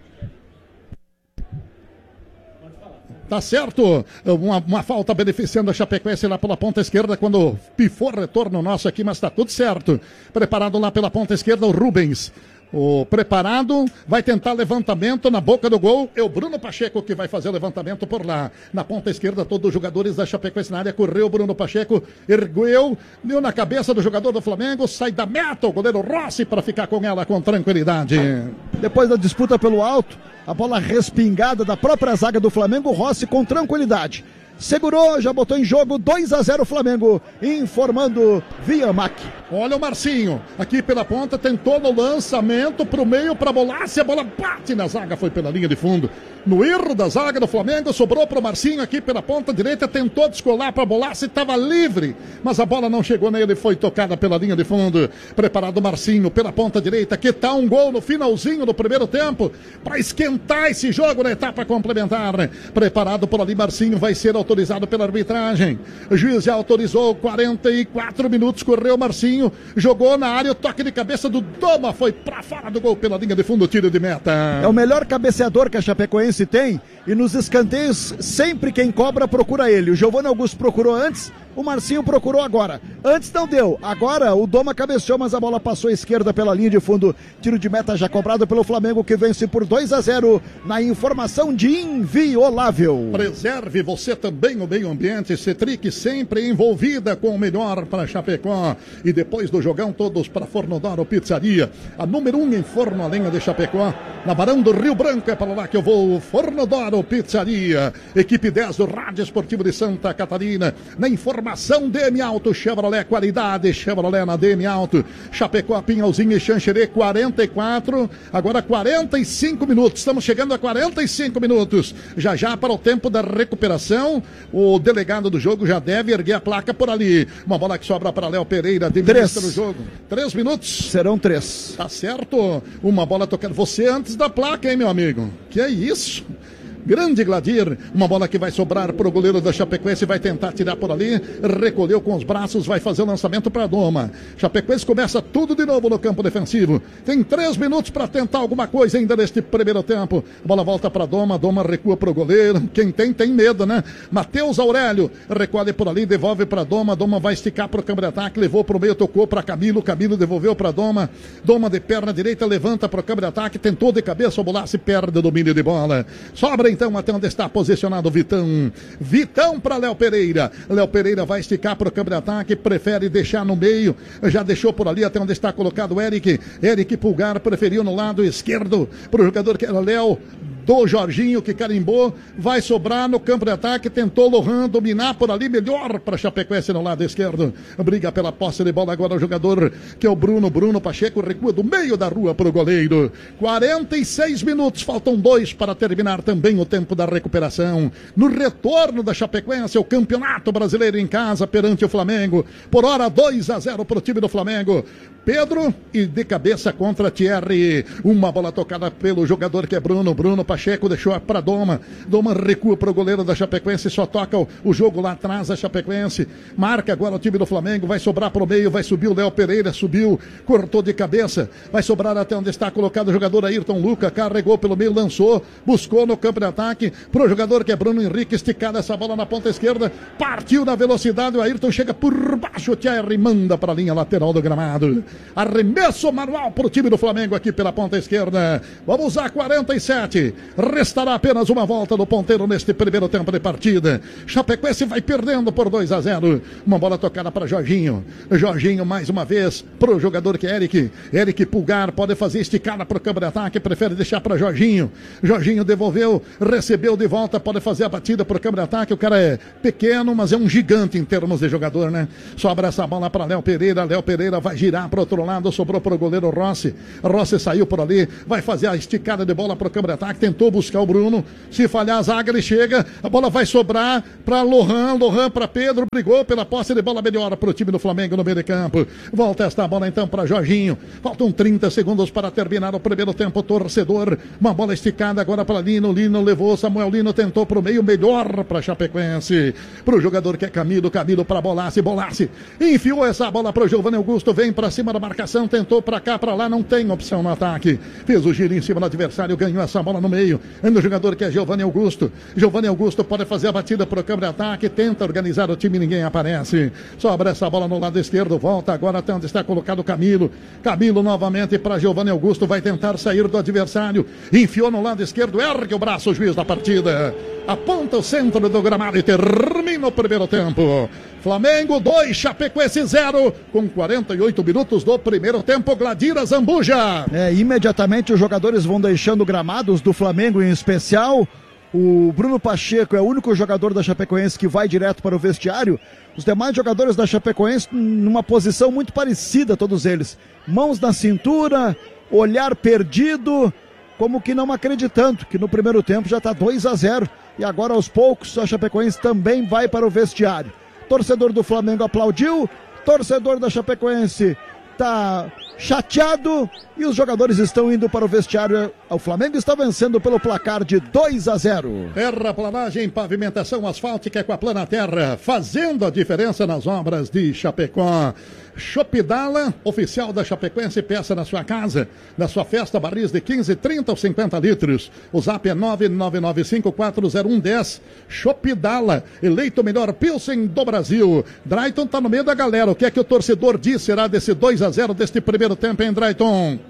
Tá certo, uma, uma falta beneficiando a Chapecoense lá pela ponta esquerda quando pifou retorno nosso aqui, mas tá tudo certo. Preparado lá pela ponta esquerda o Rubens. O preparado vai tentar levantamento na boca do gol. É o Bruno Pacheco que vai fazer o levantamento por lá. Na ponta esquerda, todos os jogadores da Chapecoense na área. Correu o Bruno Pacheco, ergueu, deu na cabeça do jogador do Flamengo. Sai da meta o goleiro Rossi para ficar com ela com tranquilidade. Depois da disputa pelo alto, a bola respingada da própria zaga do Flamengo, Rossi com tranquilidade. Segurou, já botou em jogo dois a zero Flamengo, informando via Mac. Olha o Marcinho, aqui pela ponta, tentou no lançamento pro meio, pra Bolassi, a bola bate na zaga, foi pela linha de fundo. No erro da zaga do Flamengo, sobrou pro Marcinho aqui pela ponta direita, tentou descolar pra Bolassi, estava livre, mas a bola não chegou nele, foi tocada pela linha de fundo. Preparado o Marcinho pela ponta direita, que tá um gol no finalzinho do primeiro tempo, pra esquentar esse jogo na etapa complementar. Preparado por ali, Marcinho vai ser autorizado pela arbitragem. O juiz já autorizou, quarenta e quatro minutos, correu o Marcinho, jogou na área, o toque de cabeça do Doma foi pra fora do gol pela linha de fundo, tiro de meta. É o melhor cabeceador que a Chapecoense tem e nos escanteios sempre quem cobra procura ele. O Giovanni Augusto procurou antes, o Marcinho procurou agora. Antes não deu, agora o Doma cabeceou, mas a bola passou à esquerda pela linha de fundo. Tiro de meta já cobrado pelo Flamengo, que vence por dois a zero na informação de inviolável. Preserve você também o meio ambiente. Cetric sempre envolvida com o melhor para Chapecó. E depois do jogão, todos para Fornodoro Pizzaria, a número um em forno a lenha de Chapecó, na Barão do Rio Branco. É para lá que eu vou. Fornodoro Pizzaria, equipe dez do Rádio Esportivo de Santa Catarina. Na informação D M Auto, Chevrolet, qualidade Chevrolet na D M Auto. Chapecó, Pinhalzinho e Xanxerê, quarenta e quatro, agora quarenta e cinco minutos, estamos chegando a quarenta e cinco minutos, já já para o tempo da recuperação. O delegado do jogo já deve erguer a placa por ali. Uma bola que sobra para Léo Pereira, administra o jogo. Três minutos. Serão três. Tá certo, uma bola tocando, você antes da placa, hein, meu amigo? Que é isso? Grande Gladir, uma bola que vai sobrar para o goleiro da Chapecoense, vai tentar tirar por ali, recolheu com os braços, vai fazer o lançamento para Doma. Chapecoense começa tudo de novo no campo defensivo, tem três minutos para tentar alguma coisa ainda neste primeiro tempo. A bola volta para Doma, Doma recua para o goleiro, quem tem, tem medo, né? Matheus Aurélio, recolhe por ali, devolve para Doma, Doma vai esticar para o campo de ataque, levou para o meio, tocou para Camilo, Camilo devolveu para Doma, Doma de perna direita, levanta para o campo de ataque, tentou de cabeça, o Bolassi perde o domínio de bola, sobra então até onde está posicionado o Vitão. Vitão para Léo Pereira. Léo Pereira vai esticar para o campo de ataque, prefere deixar no meio, já deixou por ali até onde está colocado o Eric. Eric Pulgar preferiu no lado esquerdo para o jogador que era Léo. do Jorginho, que carimbou, vai sobrar no campo de ataque, tentou Lohan dominar por ali, melhor para Chapecoense no lado esquerdo, briga pela posse de bola agora o jogador que é o Bruno, Bruno Pacheco recua do meio da rua para o goleiro, quarenta e seis minutos, faltam dois para terminar também o tempo da recuperação, no retorno da Chapecoense, o Campeonato Brasileiro em casa perante o Flamengo, por hora dois a zero para o time do Flamengo, Pedro e de cabeça contra Thierry, uma bola tocada pelo jogador que é Bruno, Bruno Pacheco deixou para Doma, Doma recua para o goleiro da Chapecoense, só toca o, o jogo lá atrás, a Chapecoense marca agora o time do Flamengo, vai sobrar para o meio, vai subir o Léo Pereira, subiu, cortou de cabeça, vai sobrar até onde está colocado o jogador Ayrton Lucas, carregou pelo meio, lançou, buscou no campo de ataque, para o jogador que é Bruno Henrique, esticada essa bola na ponta esquerda, partiu na velocidade, o Ayrton chega por baixo, o Thierry manda para a linha lateral do gramado, arremesso manual para o time do Flamengo aqui pela ponta esquerda, vamos a quarenta e sete, restará apenas uma volta do ponteiro neste primeiro tempo de partida, Chapecoense vai perdendo por dois a zero, uma bola tocada para Jorginho, Jorginho mais uma vez para o jogador que é Eric, Eric Pulgar pode fazer esticada para o campo de ataque, prefere deixar para Jorginho, Jorginho devolveu, recebeu de volta, pode fazer a batida para o campo de ataque, o cara é pequeno, mas é um gigante em termos de jogador, né? Sobra essa bola para Léo Pereira, Léo Pereira vai girar para o outro lado, sobrou para o goleiro Rossi, Rossi saiu por ali, vai fazer a esticada de bola para o campo de ataque, tentou buscar o Bruno, se falhar a zaga ele chega, a bola vai sobrar para Lohan, Lohan para Pedro, brigou pela posse de bola melhor para o time do Flamengo no meio de campo, volta esta bola então para Jorginho, faltam trinta segundos para terminar o primeiro tempo, torcedor, uma bola esticada agora para Lino, Lino levou, Samuel Lino tentou para o meio, melhor para Chapecoense, para o jogador que é Camilo, Camilo para Bolassi, Bolassi, enfiou essa bola para o Giovanni Augusto, vem para cima da marcação, tentou para cá, para lá, não tem opção no ataque, fez o giro em cima do adversário, ganhou essa bola no meio, anda o jogador que é Giovanni Augusto, Giovanni Augusto pode fazer a batida para o campo de ataque, tenta organizar o time, ninguém aparece, sobra essa bola no lado esquerdo, volta agora até onde está colocado o Camilo, Camilo novamente para Giovanni Augusto, vai tentar sair do adversário, enfiou no lado esquerdo, ergue o braço o juiz da partida, aponta o centro do gramado e termina o primeiro tempo. Flamengo dois, Chapecoense zero, com quarenta e oito minutos do primeiro tempo, Gladira Zambuja. É, imediatamente os jogadores vão deixando gramados do Flamengo em especial. O Bruno Pacheco é o único jogador da Chapecoense que vai direto para o vestiário. Os demais jogadores da Chapecoense numa posição muito parecida, todos eles. Mãos na cintura, olhar perdido, como que não acreditando que no primeiro tempo já está dois a zero. E agora aos poucos a Chapecoense também vai para o vestiário. Torcedor do Flamengo aplaudiu, torcedor da Chapecoense está chateado e os jogadores estão indo para o vestiário. O Flamengo está vencendo pelo placar de dois a zero. Terraplanagem, pavimentação asfáltica com a Plana Terra, fazendo a diferença nas obras de Chapecó. Shopidala, oficial da Chapecoense, peça na sua casa, na sua festa, barris de quinze, trinta ou cinquenta litros. O zap é nove nove nove cinco quatro zero um um zero. Shopidala, eleito o melhor Pilsen do Brasil. Drayton tá no meio da galera. O que é que o torcedor diz será desse dois a zero deste primeiro tempo, hein, Drayton?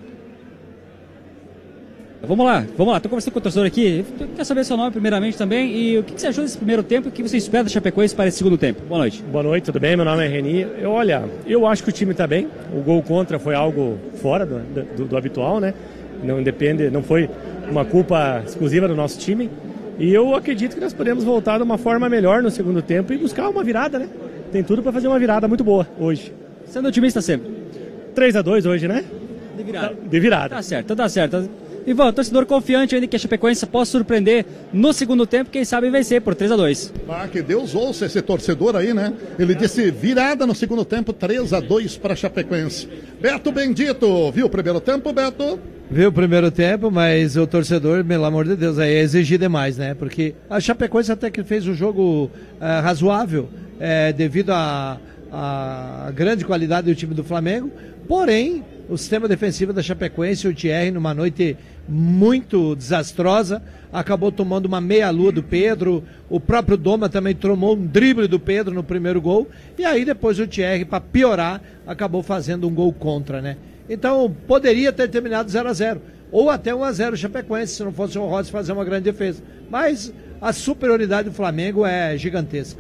Vamos lá, vamos lá, estou conversando com o torcedor aqui, quero saber seu nome primeiramente também e o que você achou desse primeiro tempo e o que você espera da Chapecoense para esse segundo tempo. Boa noite. Boa noite, tudo bem? Meu nome é Reni. Eu, olha, eu acho que o time está bem, o gol contra foi algo fora do, do, do habitual, né? Não depende, não foi uma culpa exclusiva do nosso time e eu acredito que nós podemos voltar de uma forma melhor no segundo tempo e buscar uma virada, né? Tem tudo para fazer uma virada muito boa hoje. Sendo otimista sempre. três a dois hoje, né? De virada. De virada. Tá certo, tá certo. Ivan, torcedor confiante ainda que a Chapecoense possa surpreender no segundo tempo, quem sabe vencer por três a dois. Ah, que Deus ouça esse torcedor aí, né? Ele disse virada no segundo tempo, três a dois para a Chapecoense. Beto Bendito, viu o primeiro tempo, Beto? Viu o primeiro tempo, mas o torcedor, pelo amor de Deus, aí é exigir demais, né? Porque a Chapecoense até que fez um jogo uh, razoável, uh, devido à a, a grande qualidade do time do Flamengo, porém, o sistema defensivo da Chapecoense, o Thierry, numa noite muito desastrosa, acabou tomando uma meia-lua do Pedro, o próprio Doma também tomou um drible do Pedro no primeiro gol, e aí depois o Thierry, para piorar, acabou fazendo um gol contra, né? Então, poderia ter terminado zero a zero, ou até um a zero o Chapecoense, se não fosse o Rossi fazer uma grande defesa. Mas a superioridade do Flamengo é gigantesca.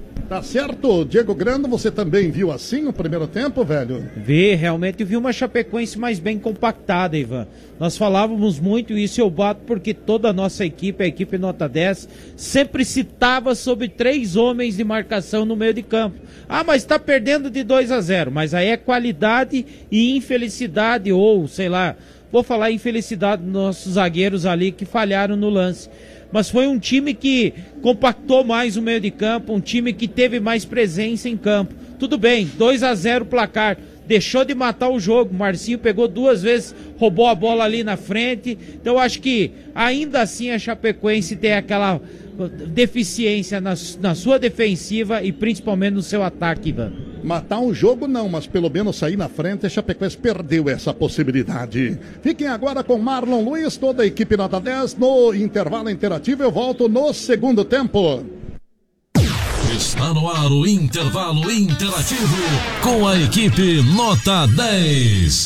Tá certo, Diego Grando, você também viu assim o primeiro tempo, velho? Vi, realmente vi uma Chapecoense mais bem compactada, Ivan. Nós falávamos muito isso, eu bato porque toda a nossa equipe, a equipe nota dez, sempre citava sobre três homens de marcação no meio de campo. Ah, mas tá perdendo de dois a zero, mas aí é qualidade e infelicidade, ou sei lá, vou falar infelicidade dos nossos zagueiros ali que falharam no lance. Mas foi um time que compactou mais o meio de campo, um time que teve mais presença em campo. Tudo bem, dois a zero o placar, deixou de matar o jogo, Marcinho pegou duas vezes, roubou a bola ali na frente, então eu acho que ainda assim a Chapecoense tem aquela deficiência na, na sua defensiva e principalmente no seu ataque, Ivan. Matar um jogo não, mas pelo menos sair na frente, a Chapecoense perdeu essa possibilidade. Fiquem agora com Marlon Luiz, toda a equipe nota dez, no intervalo interativo, eu volto no segundo tempo. Está no ar o intervalo interativo com a equipe nota dez.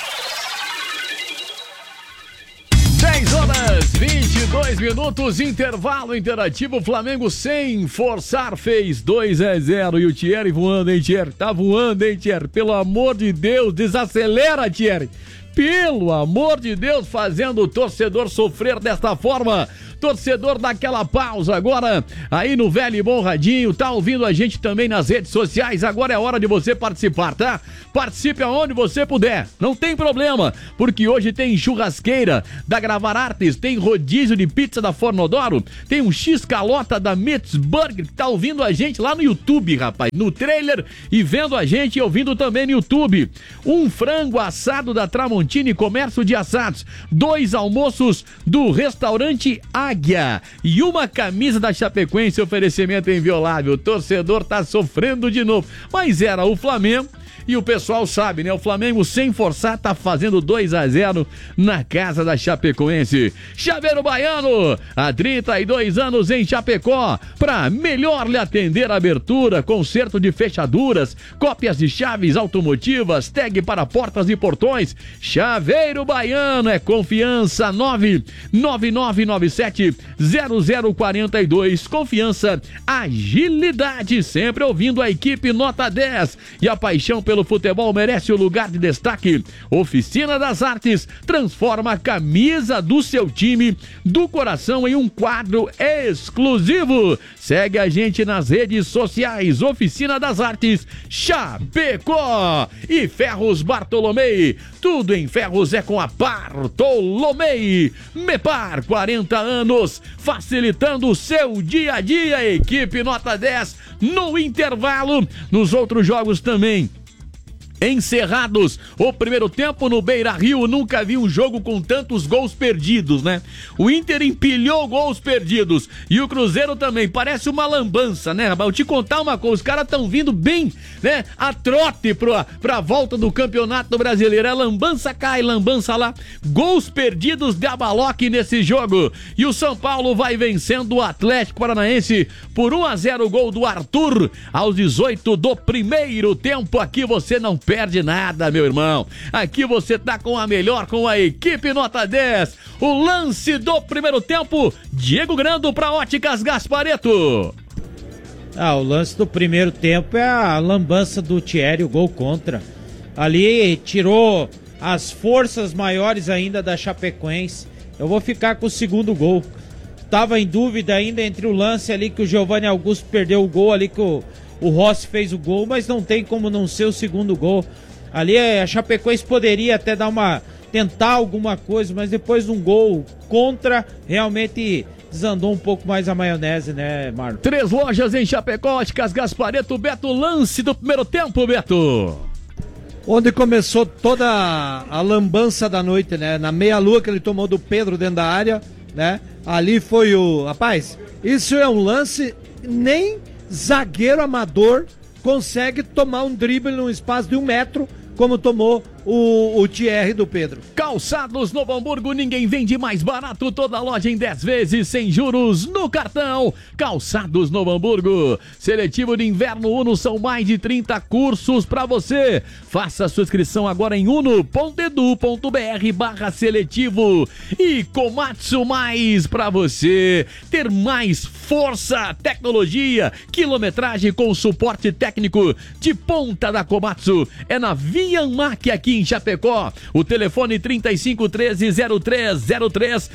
dez horas, vinte e dois minutos, intervalo interativo, Flamengo sem forçar fez dois a zero e o Thierry voando, hein, Thierry? Tá voando, hein, Thierry? Pelo amor de Deus, desacelera, Thierry! Pelo amor de Deus, fazendo o torcedor sofrer desta forma. Torcedor daquela pausa agora, aí no velho e bom radinho, tá ouvindo a gente também nas redes sociais, agora é hora de você participar, tá? Participe aonde você puder, não tem problema, porque hoje tem churrasqueira da Gravar Artes, tem rodízio de pizza da Fornodoro, tem um X-Calota da Metz Burger, que tá ouvindo a gente lá no YouTube, rapaz, no trailer e vendo a gente e ouvindo também no YouTube. Um frango assado da Tramontini Comércio de Assados, dois almoços do restaurante Águia e uma camisa da Chapecoense, oferecimento inviolável. O torcedor tá sofrendo de novo, mas era o Flamengo. E o pessoal sabe, né? O Flamengo, sem forçar, tá fazendo dois a zero na casa da Chapecoense. Chaveiro Baiano, há trinta e dois anos em Chapecó. Para melhor lhe atender, abertura, conserto de fechaduras, cópias de chaves automotivas, tag para portas e portões. Chaveiro Baiano é confiança. nove nove nove nove sete zero zero quatro dois. Confiança, agilidade, sempre ouvindo a equipe nota dez. E a paixão pelo futebol merece o lugar de destaque. Oficina das Artes transforma a camisa do seu time do coração em um quadro exclusivo. Segue a gente nas redes sociais. Oficina das Artes Chapecó e Ferros Bartolomei. Tudo em ferros é com a Bartolomei. Mepar, quarenta anos, facilitando o seu dia a dia. Equipe nota dez no intervalo. Nos outros jogos também encerrados o primeiro tempo no Beira-Rio, nunca vi um jogo com tantos gols perdidos, né? O Inter empilhou gols perdidos e o Cruzeiro também, parece uma lambança, né? Vou te contar uma coisa, os caras estão vindo bem, né? A trote pra, pra volta do Campeonato Brasileiro, é lambança cá e lambança lá, gols perdidos de abaloque nesse jogo, e o São Paulo vai vencendo o Atlético Paranaense por um a zero, gol do Arthur aos dezoito do primeiro tempo. Aqui você não perde nada, meu irmão. Aqui você tá com a melhor, com a equipe nota dez. O lance do primeiro tempo, Diego Grando para Óticas Gaspareto. Ah, o lance do primeiro tempo é a lambança do Thierry, o gol contra. Ali tirou as forças maiores ainda da Chapecoense. Eu vou ficar com o segundo gol. Tava em dúvida ainda entre o lance ali que o Giovanni Augusto perdeu o gol ali que o O Rossi fez o gol, mas não tem como não ser o segundo gol. Ali a Chapecoense poderia até dar uma, tentar alguma coisa, mas depois de um gol contra, realmente desandou um pouco mais a maionese, né, Marlon? Três lojas em Chapecó, Óticas Gaspareto. Beto, lance do primeiro tempo, Beto. Onde começou toda a lambança da noite, né? Na meia-lua que ele tomou do Pedro dentro da área, né? Ali foi o... Rapaz, isso é um lance nem... zagueiro amador consegue tomar um drible num espaço de um metro, como tomou o, o, o Thierry do Pedro. Calçados Novo Hamburgo, ninguém vende mais barato, toda loja em dez vezes, sem juros no cartão. Calçados Novo Hamburgo, seletivo de inverno Uno, são mais de trinta cursos para você. Faça sua inscrição agora em uno ponto edu ponto br barra seletivo. E Komatsu Mais para você ter mais força, tecnologia, quilometragem com suporte técnico de ponta da Komatsu. É na Vianmac aqui em Chapecó. O telefone trinta e cinco, treze, zero três zero três.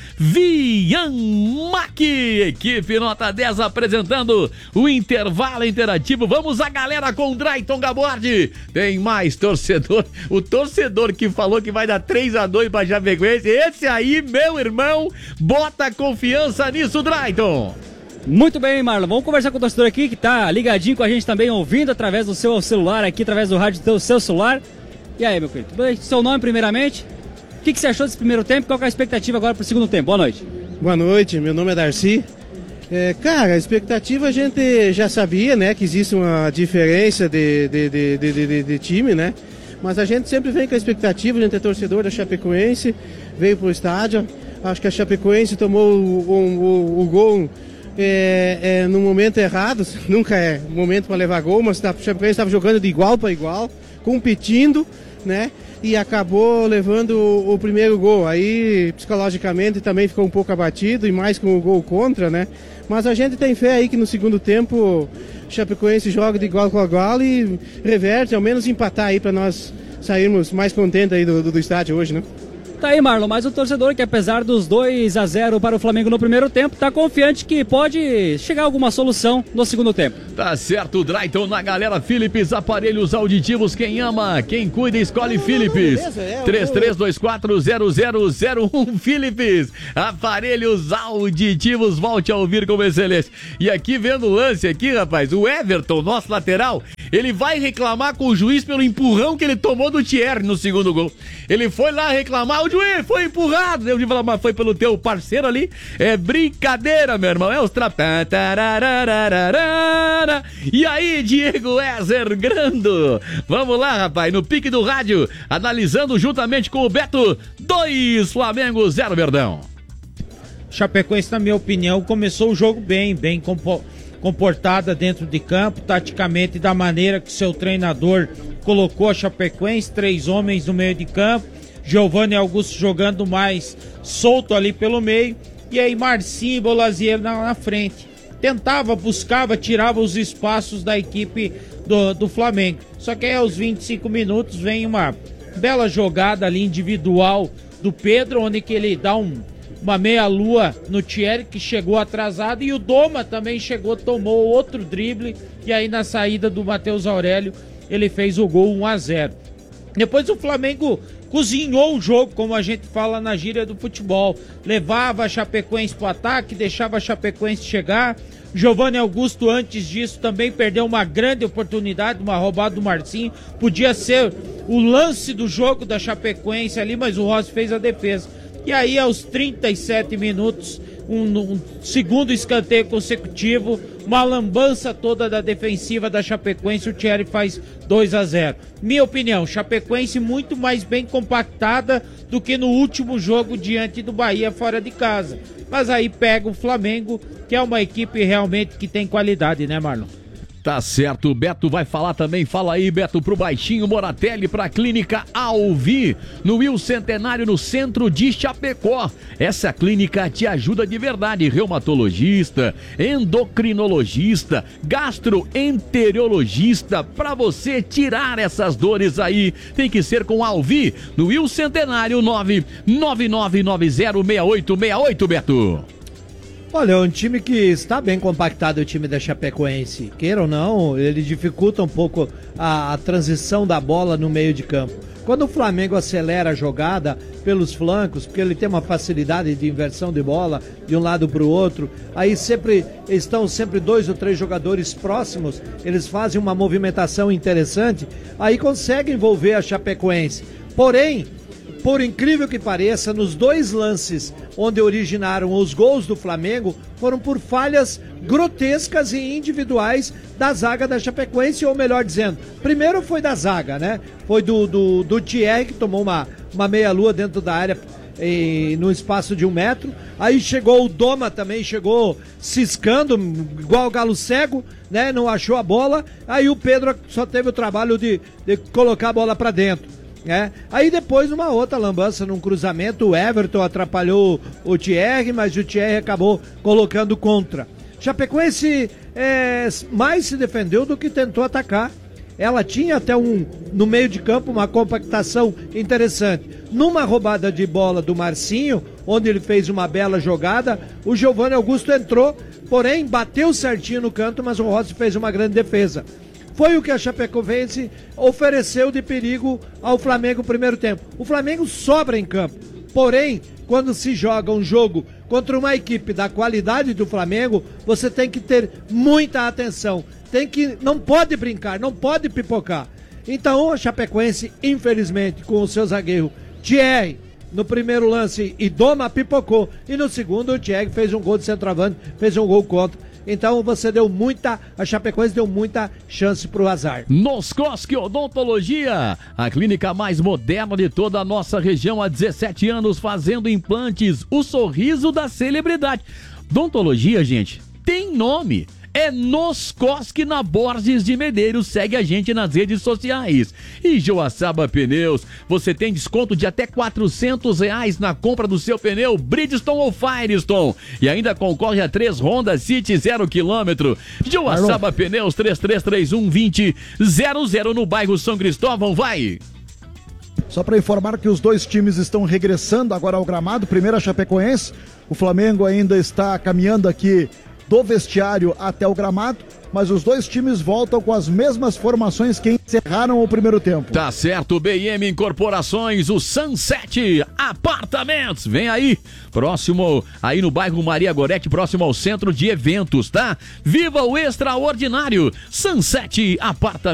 Vianmac. Equipe Nota dez apresentando o intervalo interativo. Vamos a galera com o Drayton Gabordi. Tem mais torcedor. O torcedor que falou que vai dar três a dois para Chapecoense. Esse aí, meu irmão, bota confiança nisso, Drayton. Muito bem, Marlon. Vamos conversar com o torcedor aqui que tá ligadinho com a gente também, ouvindo através do seu celular aqui, através do rádio do seu celular. E aí, meu querido? Seu nome primeiramente. O que, que você achou desse primeiro tempo? Qual que é a expectativa agora pro segundo tempo? Boa noite. Boa noite, meu nome é Darcy. É, cara, a expectativa a gente já sabia, né, que existe uma diferença de, de, de, de, de, de time, né? Mas a gente sempre vem com a expectativa, a gente é torcedor da Chapecoense, veio pro estádio. Acho que a Chapecoense tomou o, o, o, o gol é, é, no momento errado, nunca é momento para levar gol, mas a Chapecoense estava jogando de igual para igual, competindo, né? E acabou levando o, o primeiro gol. Aí, psicologicamente, também ficou um pouco abatido, e mais com o gol contra, né? Mas a gente tem fé aí que no segundo tempo o Chapecoense joga de igual com igual e reverte, ao menos empatar aí para nós sairmos mais contentes aí do, do, do estádio hoje, né? Tá aí, Marlon, mas o torcedor que apesar dos dois a zero para o Flamengo no primeiro tempo, tá confiante que pode chegar a alguma solução no segundo tempo. Tá certo, Drayton na galera. Philips, aparelhos auditivos, quem ama, quem cuida, escolhe Philips. três três dois quatro zero zero zero um Philips, aparelhos auditivos, volte a ouvir com excelência. E aqui vendo o lance aqui, rapaz, o Everton, nosso lateral, ele vai reclamar com o juiz pelo empurrão que ele tomou do Thierry no segundo gol. Ele foi lá reclamar, o juiz foi empurrado. Eu falar, mas foi pelo teu parceiro ali. É brincadeira, meu irmão. É os trapos. E aí, Diego Ezer Grando. Vamos lá, rapaz. No pique do rádio, analisando juntamente com o Beto. Dois Flamengo, zero Verdão. Chapecoense, na minha opinião, começou o jogo bem, bem comportada dentro de campo, taticamente, da maneira que seu treinador colocou a Chapecoense, três homens no meio de campo, Giovanni Augusto jogando mais solto ali pelo meio, e aí Marcinho e Bolazier na, na frente. Tentava, buscava, tirava os espaços da equipe do, do Flamengo. Só que aí aos vinte e cinco minutos vem uma bela jogada ali individual do Pedro, onde que ele dá um, uma meia-lua no Thierry, que chegou atrasado, e o Doma também chegou, tomou outro drible, e aí na saída do Matheus Aurélio ele fez o gol um a zero. Depois o Flamengo cozinhou o jogo, como a gente fala na gíria do futebol. Levava a Chapecoense pro ataque, deixava a Chapecoense chegar. Giovanni Augusto, antes disso, também perdeu uma grande oportunidade, uma roubada do Marcinho. Podia ser o lance do jogo da Chapecoense ali, mas o Rossi fez a defesa. E aí, aos trinta e sete minutos, um, um segundo escanteio consecutivo, uma lambança toda da defensiva da Chapecoense, o Thierry faz dois a zero. Minha opinião, Chapecoense muito mais bem compactada do que no último jogo diante do Bahia fora de casa. Mas aí pega o Flamengo, que é uma equipe realmente que tem qualidade, né, Marlon? Tá certo, o Beto vai falar também. Fala aí, Beto, pro Baixinho Moratelli, pra Clínica Alvi, no Will Centenário, no centro de Chapecó. Essa clínica te ajuda de verdade. Reumatologista, endocrinologista, gastroenterologista, pra você tirar essas dores aí. Tem que ser com Alvi, no Will Centenário, nove nove nove nove zero seis oito seis oito, Beto. Olha, é um time que está bem compactado, o time da Chapecoense. Queira ou não, ele dificulta um pouco a, a transição da bola no meio de campo. Quando o Flamengo acelera a jogada pelos flancos, porque ele tem uma facilidade de inversão de bola de um lado para o outro, aí sempre estão sempre dois ou três jogadores próximos, eles fazem uma movimentação interessante, aí consegue envolver a Chapecoense. Porém, por incrível que pareça, nos dois lances onde originaram os gols do Flamengo, foram por falhas grotescas e individuais da zaga da Chapecoense, ou melhor dizendo, primeiro foi da zaga, né? Foi do, do, do Thierry, que tomou uma, uma meia-lua dentro da área e, no espaço de um metro. Aí chegou o Doma também, chegou ciscando, igual o galo cego, né? Não achou a bola. Aí o Pedro só teve o trabalho de, de colocar a bola para dentro. É. Aí depois uma outra lambança num cruzamento, o Everton atrapalhou o Thierry, mas o Thierry acabou colocando contra. Chapecoense é, mais se defendeu do que tentou atacar. Ela tinha até um, no meio de campo, uma compactação interessante. Numa roubada de bola do Marcinho, onde ele fez uma bela jogada, o Giovanni Augusto entrou, porém bateu certinho no canto, mas o Rossi fez uma grande defesa. Foi o que a Chapecoense ofereceu de perigo ao Flamengo no primeiro tempo. O Flamengo sobra em campo, porém, quando se joga um jogo contra uma equipe da qualidade do Flamengo, você tem que ter muita atenção. Tem que, não pode brincar, não pode pipocar. Então a Chapecoense, infelizmente, com o seu zagueiro Thierry, no primeiro lance, e Doma pipocou. E no segundo, o Thierry fez um gol de centroavante, fez um gol contra. Então você deu muita, a Chapecoense deu muita chance pro azar. Noscoski Odontologia, a clínica mais moderna de toda a nossa região, há dezessete anos fazendo implantes, o sorriso da celebridade. Odontologia, gente, tem nome. É Noscoski na Borges de Medeiros. Segue a gente nas redes sociais. E Joaçaba Pneus, você tem desconto de até quatrocentos reais na compra do seu pneu Bridgestone ou Firestone. E ainda concorre a três Honda City zero quilômetro. Joaçaba Pneus, três três três um, dois zero zero zero no bairro São Cristóvão. Vai! Só para informar que os dois times estão regressando agora ao gramado. Primeiro a Chapecoense. O Flamengo ainda está caminhando aqui do vestiário até o gramado, mas os dois times voltam com as mesmas formações que encerraram o primeiro tempo. Tá certo, B M Incorporações, o Sunset Apartamentos, vem aí, próximo, aí no bairro Maria Gorete, próximo ao centro de eventos, tá? Viva o extraordinário, Sunset Apartamentos.